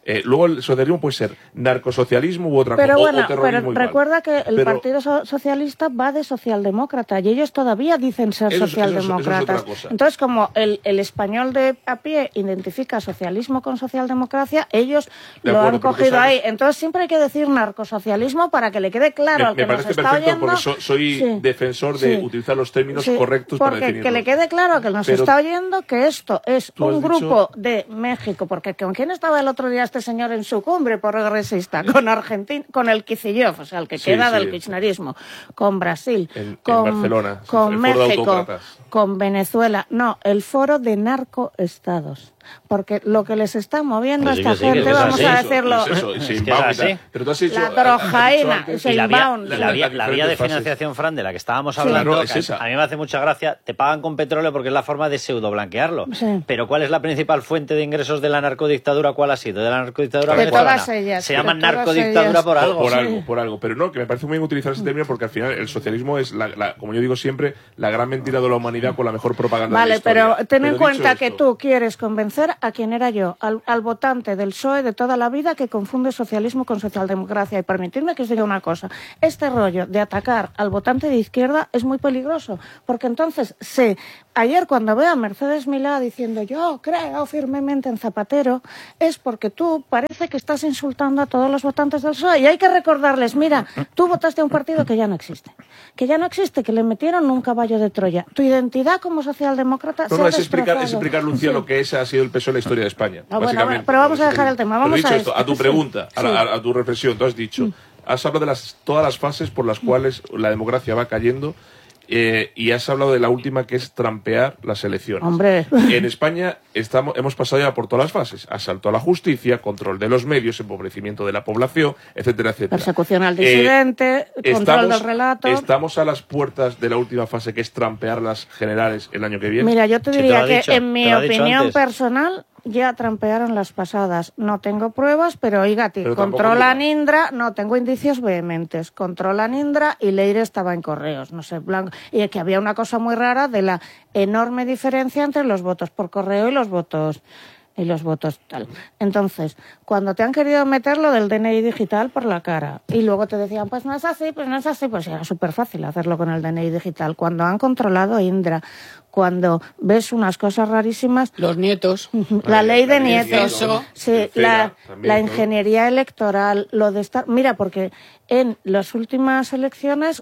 [SPEAKER 5] Eh, luego el socialismo puede ser narcosocialismo u otra
[SPEAKER 6] pero
[SPEAKER 5] cosa,
[SPEAKER 6] bueno,
[SPEAKER 5] o terrorismo
[SPEAKER 6] pero
[SPEAKER 5] igual.
[SPEAKER 6] recuerda que el
[SPEAKER 5] Pero-
[SPEAKER 6] Partido So- Socialista va de socialdemócrata y ellos todavía dicen ser
[SPEAKER 5] Eso es- eso es- eso es
[SPEAKER 6] socialdemócratas.
[SPEAKER 5] otra cosa.
[SPEAKER 6] Entonces, como el, el español de a pie identifica socialismo con socialdemocracia, ellos
[SPEAKER 5] De
[SPEAKER 6] lo
[SPEAKER 5] acuerdo,
[SPEAKER 6] han
[SPEAKER 5] pero
[SPEAKER 6] cogido
[SPEAKER 5] tú sabes-
[SPEAKER 6] ahí. Entonces, siempre hay que decir narcosocialismo para que le quede claro
[SPEAKER 5] me,
[SPEAKER 6] al que
[SPEAKER 5] me
[SPEAKER 6] nos
[SPEAKER 5] parece
[SPEAKER 6] está
[SPEAKER 5] perfecto
[SPEAKER 6] oyendo.
[SPEAKER 5] porque so- soy
[SPEAKER 6] Sí.
[SPEAKER 5] defensor de
[SPEAKER 6] Sí.
[SPEAKER 5] utilizar los términos
[SPEAKER 6] Sí,
[SPEAKER 5] correctos para
[SPEAKER 6] porque
[SPEAKER 5] definirlos.
[SPEAKER 6] que le quede claro al que nos
[SPEAKER 5] Pero-
[SPEAKER 6] está oyendo que esto es
[SPEAKER 5] Tú has
[SPEAKER 6] un
[SPEAKER 5] dicho-
[SPEAKER 6] grupo de México, porque ¿con quién estaba el otro día este señor en su cumbre progresista? Con Argentina, con el Kicillof, o sea, el que
[SPEAKER 5] Sí,
[SPEAKER 6] queda
[SPEAKER 5] sí.
[SPEAKER 6] del kirchnerismo, con Brasil,
[SPEAKER 5] En- en
[SPEAKER 6] con,
[SPEAKER 5] Barcelona,
[SPEAKER 6] con
[SPEAKER 5] el foro de
[SPEAKER 6] México,
[SPEAKER 5] autócratas.
[SPEAKER 6] con Venezuela. No, el foro de narcoestados. Porque lo que les está moviendo a
[SPEAKER 11] Pues sí
[SPEAKER 6] esta
[SPEAKER 11] que sí, que
[SPEAKER 6] gente,
[SPEAKER 11] es
[SPEAKER 6] vamos
[SPEAKER 11] así.
[SPEAKER 6] a
[SPEAKER 11] Eso,
[SPEAKER 6] decirlo.
[SPEAKER 5] Es eso, y se
[SPEAKER 11] Es que
[SPEAKER 5] inbound
[SPEAKER 11] es
[SPEAKER 5] y tal.
[SPEAKER 11] así.
[SPEAKER 5] Pero tú has dicho,
[SPEAKER 6] La
[SPEAKER 5] has dicho
[SPEAKER 6] drogaína,
[SPEAKER 5] antes-
[SPEAKER 6] se
[SPEAKER 11] Y la vía,
[SPEAKER 6] inbound.
[SPEAKER 11] la, vía, la vía de
[SPEAKER 5] diferentes fases.
[SPEAKER 11] financiación, Fran, de la que estábamos
[SPEAKER 6] Sí.
[SPEAKER 11] hablando,
[SPEAKER 5] Claro, es
[SPEAKER 11] que
[SPEAKER 5] esa.
[SPEAKER 11] a mí me hace mucha gracia, te pagan con petróleo porque es la forma de pseudo blanquearlo.
[SPEAKER 6] Sí.
[SPEAKER 11] Pero ¿cuál es la principal fuente de ingresos de la narcodictadura? ¿Cuál ha sido? De la narcodictadura
[SPEAKER 6] De
[SPEAKER 11] venezolana.
[SPEAKER 6] todas ellas,
[SPEAKER 11] Se
[SPEAKER 6] de
[SPEAKER 11] llama
[SPEAKER 6] todas
[SPEAKER 11] narcodictadura
[SPEAKER 6] ellas.
[SPEAKER 11] por algo.
[SPEAKER 5] Por
[SPEAKER 6] Sí.
[SPEAKER 5] algo, por algo. Pero no, que me parece muy bien utilizar ese término porque al final el socialismo es, la, la- como yo digo siempre, la gran mentira de la humanidad con la mejor propaganda de la
[SPEAKER 6] Vale,
[SPEAKER 5] historia.
[SPEAKER 6] pero ten en
[SPEAKER 5] dicho
[SPEAKER 6] cuenta
[SPEAKER 5] esto,
[SPEAKER 6] que tú quieres convencer a quien era yo, al, al votante del P S O E de toda la vida que confunde socialismo con socialdemocracia. Y permitidme que os diga una cosa, este rollo de atacar al votante de izquierda es muy peligroso, porque entonces sé, ayer cuando veo a Mercedes Milá diciendo yo creo firmemente en Zapatero, es porque tú parece que estás insultando a todos los votantes del P S O E y hay que recordarles, mira, tú votaste a un partido que ya no existe, que ya no existe, que le metieron un caballo de Troya. Tu identidad como socialdemócrata
[SPEAKER 5] No,
[SPEAKER 6] se
[SPEAKER 5] no,
[SPEAKER 6] ha
[SPEAKER 5] es explicar, es
[SPEAKER 6] destrozado.
[SPEAKER 5] explicar, Lucía,
[SPEAKER 6] Sí.
[SPEAKER 5] lo que ese ha sido el P S O E en la historia de España.
[SPEAKER 6] Ah, bueno,
[SPEAKER 5] básicamente.
[SPEAKER 6] bueno, pero vamos a dejar el tema, vamos
[SPEAKER 5] Pero dicho
[SPEAKER 6] a
[SPEAKER 5] esto,
[SPEAKER 6] esto.
[SPEAKER 5] a tu
[SPEAKER 6] Sí.
[SPEAKER 5] pregunta, a, la-
[SPEAKER 6] Sí.
[SPEAKER 5] a- a tu reflexión, tú has dicho, has hablado de las, todas las fases por las cuales la democracia va cayendo eh, y has hablado de la última que es trampear las elecciones.
[SPEAKER 6] Hombre.
[SPEAKER 5] En España estamos, hemos pasado ya por todas las fases. Asalto a la justicia, control de los medios, empobrecimiento de la población, etcétera, etcétera.
[SPEAKER 6] Persecución al
[SPEAKER 5] Eh,
[SPEAKER 6] disidente, control
[SPEAKER 5] estamos-
[SPEAKER 6] del relato.
[SPEAKER 5] Estamos a las puertas de la última fase que es trampear las generales el año que viene.
[SPEAKER 6] Mira, yo te
[SPEAKER 11] Si te
[SPEAKER 6] diría
[SPEAKER 11] lo ha
[SPEAKER 6] que
[SPEAKER 11] dicho,
[SPEAKER 6] en mi
[SPEAKER 11] te lo ha dicho
[SPEAKER 6] opinión
[SPEAKER 11] antes.
[SPEAKER 6] personal ya trampearon las pasadas. No tengo pruebas, pero oiga, ti,
[SPEAKER 5] Pero tampoco
[SPEAKER 6] controlan
[SPEAKER 5] duda.
[SPEAKER 6] Indra, no tengo indicios vehementes. Controlan Indra y Leire estaba en correos, no sé, blanco. Y es que había una cosa muy rara de la enorme diferencia entre los votos por correo y los votos y los votos tal. Entonces, cuando te han querido meter lo del D N I digital por la cara y luego te decían, pues no es así, pues no es así, pues era súper fácil hacerlo con el D N I digital. Cuando han controlado Indra, cuando ves unas cosas rarísimas...
[SPEAKER 3] Los nietos.
[SPEAKER 6] La
[SPEAKER 5] Ay,
[SPEAKER 6] ley de
[SPEAKER 5] la ley de
[SPEAKER 6] nietos,
[SPEAKER 3] nietos.
[SPEAKER 6] sí,
[SPEAKER 5] El
[SPEAKER 6] la,
[SPEAKER 5] CERA también,
[SPEAKER 6] la
[SPEAKER 5] ¿no?
[SPEAKER 6] ingeniería electoral, lo de estar... Mira, porque en las últimas elecciones,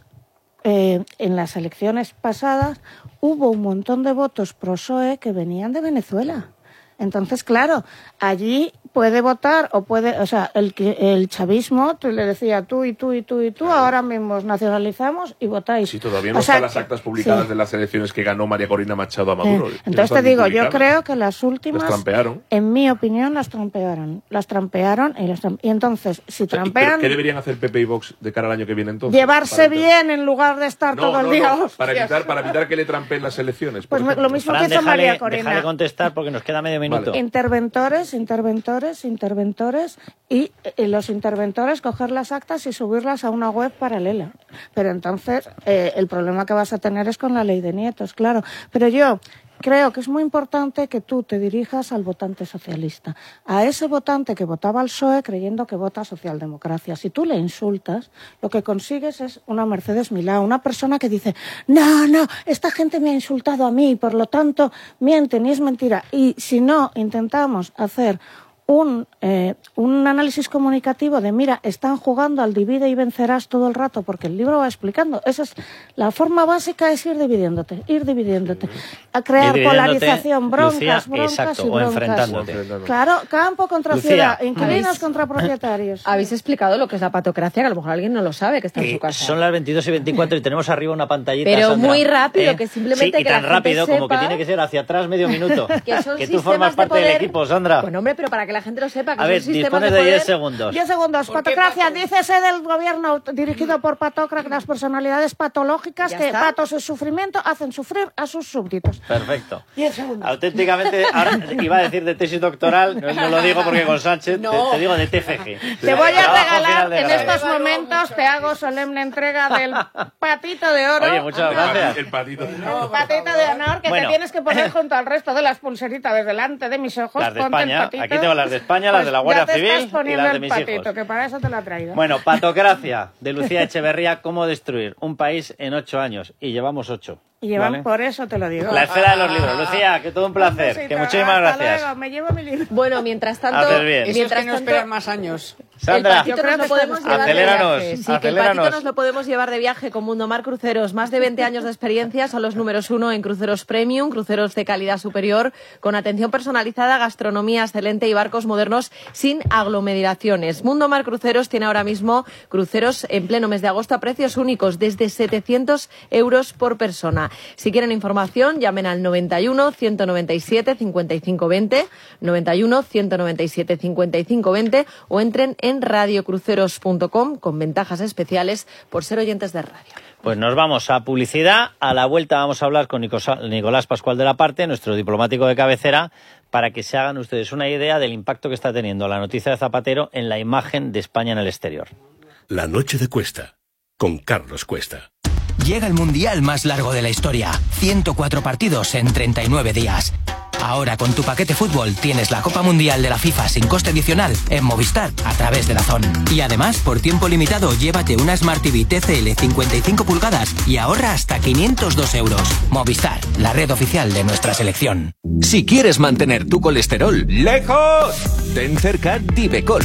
[SPEAKER 6] eh, en las elecciones pasadas, hubo un montón de votos pro P S O E que venían de Venezuela. Entonces, claro, allí puede votar o puede, o sea, el que el chavismo tú le decía tú y tú y tú y tú, ahora mismo os nacionalizamos y votáis.
[SPEAKER 5] Sí, todavía no
[SPEAKER 6] O sea,
[SPEAKER 5] están las actas publicadas
[SPEAKER 6] sí.
[SPEAKER 5] de las elecciones que ganó María Corina Machado a Maduro.
[SPEAKER 6] Eh,
[SPEAKER 5] Que no
[SPEAKER 6] Entonces te
[SPEAKER 5] están ni
[SPEAKER 6] digo, yo
[SPEAKER 5] publicadas.
[SPEAKER 6] creo que las últimas,
[SPEAKER 5] Las trampearon.
[SPEAKER 6] en mi opinión, las trampearon. Las trampearon y las tram- Y entonces, si
[SPEAKER 5] O sea, ¿y
[SPEAKER 6] trampean,
[SPEAKER 5] pero ¿Qué deberían hacer P P y Vox de cara al año que viene entonces?
[SPEAKER 6] llevarse
[SPEAKER 5] Para evitar-
[SPEAKER 6] bien en lugar de estar
[SPEAKER 5] No,
[SPEAKER 6] todo el
[SPEAKER 5] no,
[SPEAKER 6] día.
[SPEAKER 5] no, para
[SPEAKER 6] hostias.
[SPEAKER 5] evitar, para evitar que le trampeen las elecciones. por
[SPEAKER 6] Pues me-
[SPEAKER 5] ejemplo.
[SPEAKER 6] lo mismo
[SPEAKER 11] Fran,
[SPEAKER 6] que hizo María
[SPEAKER 11] déjale,
[SPEAKER 6] Corina.
[SPEAKER 11] déjale contestar porque nos queda medio minuto.
[SPEAKER 5] Vale.
[SPEAKER 6] Interventores, interventores, interventores y, y los interventores coger las actas y subirlas a una web paralela. Pero entonces eh, el problema que vas a tener es con la ley de nietos, claro. Pero yo creo que es muy importante que tú te dirijas al votante socialista, a ese votante que votaba al P S O E creyendo que vota socialdemocracia. Si tú le insultas, lo que consigues es una Mercedes Milá, una persona que dice, no, no, esta gente me ha insultado a mí, por lo tanto mienten y es mentira. Y si no intentamos hacer un, eh, un análisis comunicativo de, mira, están jugando al divide y vencerás todo el rato, porque el libro va explicando. Esa es la forma básica, es ir dividiéndote, ir dividiéndote, a crear
[SPEAKER 11] Ir dividiéndote,
[SPEAKER 6] polarización, broncas,
[SPEAKER 11] Lucía,
[SPEAKER 6] broncas
[SPEAKER 11] exacto,
[SPEAKER 6] y
[SPEAKER 11] o
[SPEAKER 6] broncas.
[SPEAKER 11] enfrentándote.
[SPEAKER 6] Claro, campo contra
[SPEAKER 11] Lucía,
[SPEAKER 6] ciudad, inquilinos
[SPEAKER 10] ¿habéis-
[SPEAKER 6] contra propietarios.
[SPEAKER 10] Habéis explicado lo que es la patocracia, que a lo mejor alguien no lo sabe, que está en
[SPEAKER 11] Eh,
[SPEAKER 10] su casa.
[SPEAKER 11] son las veintidós y veinticuatro y tenemos arriba una pantallita.
[SPEAKER 10] Pero
[SPEAKER 11] Sandra.
[SPEAKER 10] muy rápido,
[SPEAKER 11] ¿Eh?
[SPEAKER 10] que simplemente
[SPEAKER 11] sí, y
[SPEAKER 10] que la
[SPEAKER 11] tan
[SPEAKER 10] gente
[SPEAKER 11] rápido como que
[SPEAKER 10] sepa
[SPEAKER 11] tiene que ser hacia atrás medio minuto.
[SPEAKER 10] Que son
[SPEAKER 11] tú
[SPEAKER 10] sistemas
[SPEAKER 11] formas
[SPEAKER 10] de
[SPEAKER 11] parte del
[SPEAKER 10] poder-
[SPEAKER 11] equipo, Sandra.
[SPEAKER 10] Bueno, hombre, pero para que la gente lo sepa, que
[SPEAKER 11] A
[SPEAKER 10] son
[SPEAKER 11] ver,
[SPEAKER 10] sistemas
[SPEAKER 11] dispones
[SPEAKER 10] de
[SPEAKER 11] de
[SPEAKER 10] poder...
[SPEAKER 11] diez segundos.
[SPEAKER 6] Diez segundos. Patocracia, dícese del gobierno dirigido por patócratas, las personalidades patológicas
[SPEAKER 10] Ya
[SPEAKER 6] que
[SPEAKER 10] está.
[SPEAKER 6] patos en sufrimiento hacen sufrir a sus súbditos.
[SPEAKER 11] Perfecto.
[SPEAKER 6] Diez segundos.
[SPEAKER 11] Auténticamente, ahora iba a decir de tesis doctoral, no, no lo digo porque con Sánchez,
[SPEAKER 10] No.
[SPEAKER 11] te, te digo de T F G.
[SPEAKER 6] Te voy a
[SPEAKER 11] Trabajo
[SPEAKER 6] regalar
[SPEAKER 11] final de
[SPEAKER 6] en
[SPEAKER 11] grado.
[SPEAKER 6] estos momentos, te hago solemne entrega del patito de oro.
[SPEAKER 11] Oye, muchas
[SPEAKER 5] El
[SPEAKER 11] gracias.
[SPEAKER 5] patito- El patito.
[SPEAKER 6] El patito de honor que
[SPEAKER 11] Bueno.
[SPEAKER 6] te tienes que poner junto al resto de las pulseritas desde delante de mis ojos.
[SPEAKER 11] Las de
[SPEAKER 6] Ponte el
[SPEAKER 11] España,
[SPEAKER 6] patito.
[SPEAKER 11] aquí tengo las las de España, las de la Guardia
[SPEAKER 6] ya te
[SPEAKER 11] Civil
[SPEAKER 6] estás
[SPEAKER 11] y
[SPEAKER 6] poniendo
[SPEAKER 11] las de
[SPEAKER 6] el
[SPEAKER 11] mis
[SPEAKER 6] patito,
[SPEAKER 11] hijos.
[SPEAKER 6] que para eso te la he traído.
[SPEAKER 11] Bueno, Patocracia, de Lucía Echeverría, cómo destruir un país en ocho años. Y llevamos ocho.
[SPEAKER 6] Y llevan,
[SPEAKER 11] ¿vale?
[SPEAKER 6] por eso te lo digo.
[SPEAKER 11] La esfera de los libros. Lucía, que todo un placer.
[SPEAKER 6] Un besito,
[SPEAKER 11] Que muchísimas
[SPEAKER 6] hasta
[SPEAKER 11] gracias.
[SPEAKER 6] luego, me llevo mi libro.
[SPEAKER 10] Bueno, mientras tanto...
[SPEAKER 11] Haces bien.
[SPEAKER 3] Eso
[SPEAKER 10] Mientras
[SPEAKER 3] es que no
[SPEAKER 10] tanto,
[SPEAKER 3] esperan más años.
[SPEAKER 11] Sandra,
[SPEAKER 10] el patito nos lo podemos llevar
[SPEAKER 11] aceléranos,
[SPEAKER 10] de viaje. Sí, que el
[SPEAKER 11] aceléranos.
[SPEAKER 10] patito nos lo podemos llevar de viaje con Mundomar Cruceros. Más de veinte años de experiencia, son los números uno en cruceros premium, cruceros de calidad superior, con atención personalizada, gastronomía excelente y barcos modernos sin aglomeraciones. Mundomar Cruceros tiene ahora mismo cruceros en pleno mes de agosto a precios únicos, desde setecientos euros por persona. Si quieren información, llamen al noventa y uno, ciento noventa y siete, cincuenta y cinco veinte, noventa y uno, ciento noventa y siete, cincuenta y cinco veinte o entren en radiocruceros punto com con ventajas especiales por ser oyentes de radio.
[SPEAKER 11] Pues nos vamos a publicidad. A la vuelta vamos a hablar con Nicolás Pascual de la Parte, nuestro diplomático de cabecera, para que se hagan ustedes una idea del impacto que está teniendo la noticia de Zapatero en la imagen de España en el exterior.
[SPEAKER 7] La noche de Cuesta, con Carlos Cuesta.
[SPEAKER 12] Llega el mundial más largo de la historia. ciento cuatro partidos en treinta y nueve días. Ahora con tu paquete fútbol tienes la Copa Mundial de la FIFA sin coste adicional en Movistar a través de DAZN. Y además, por tiempo limitado, llévate una Smart T V T C L cincuenta y cinco pulgadas y ahorra hasta quinientos dos euros. Movistar, la red oficial de nuestra selección.
[SPEAKER 14] Si quieres mantener tu colesterol lejos, ten cerca Divecol.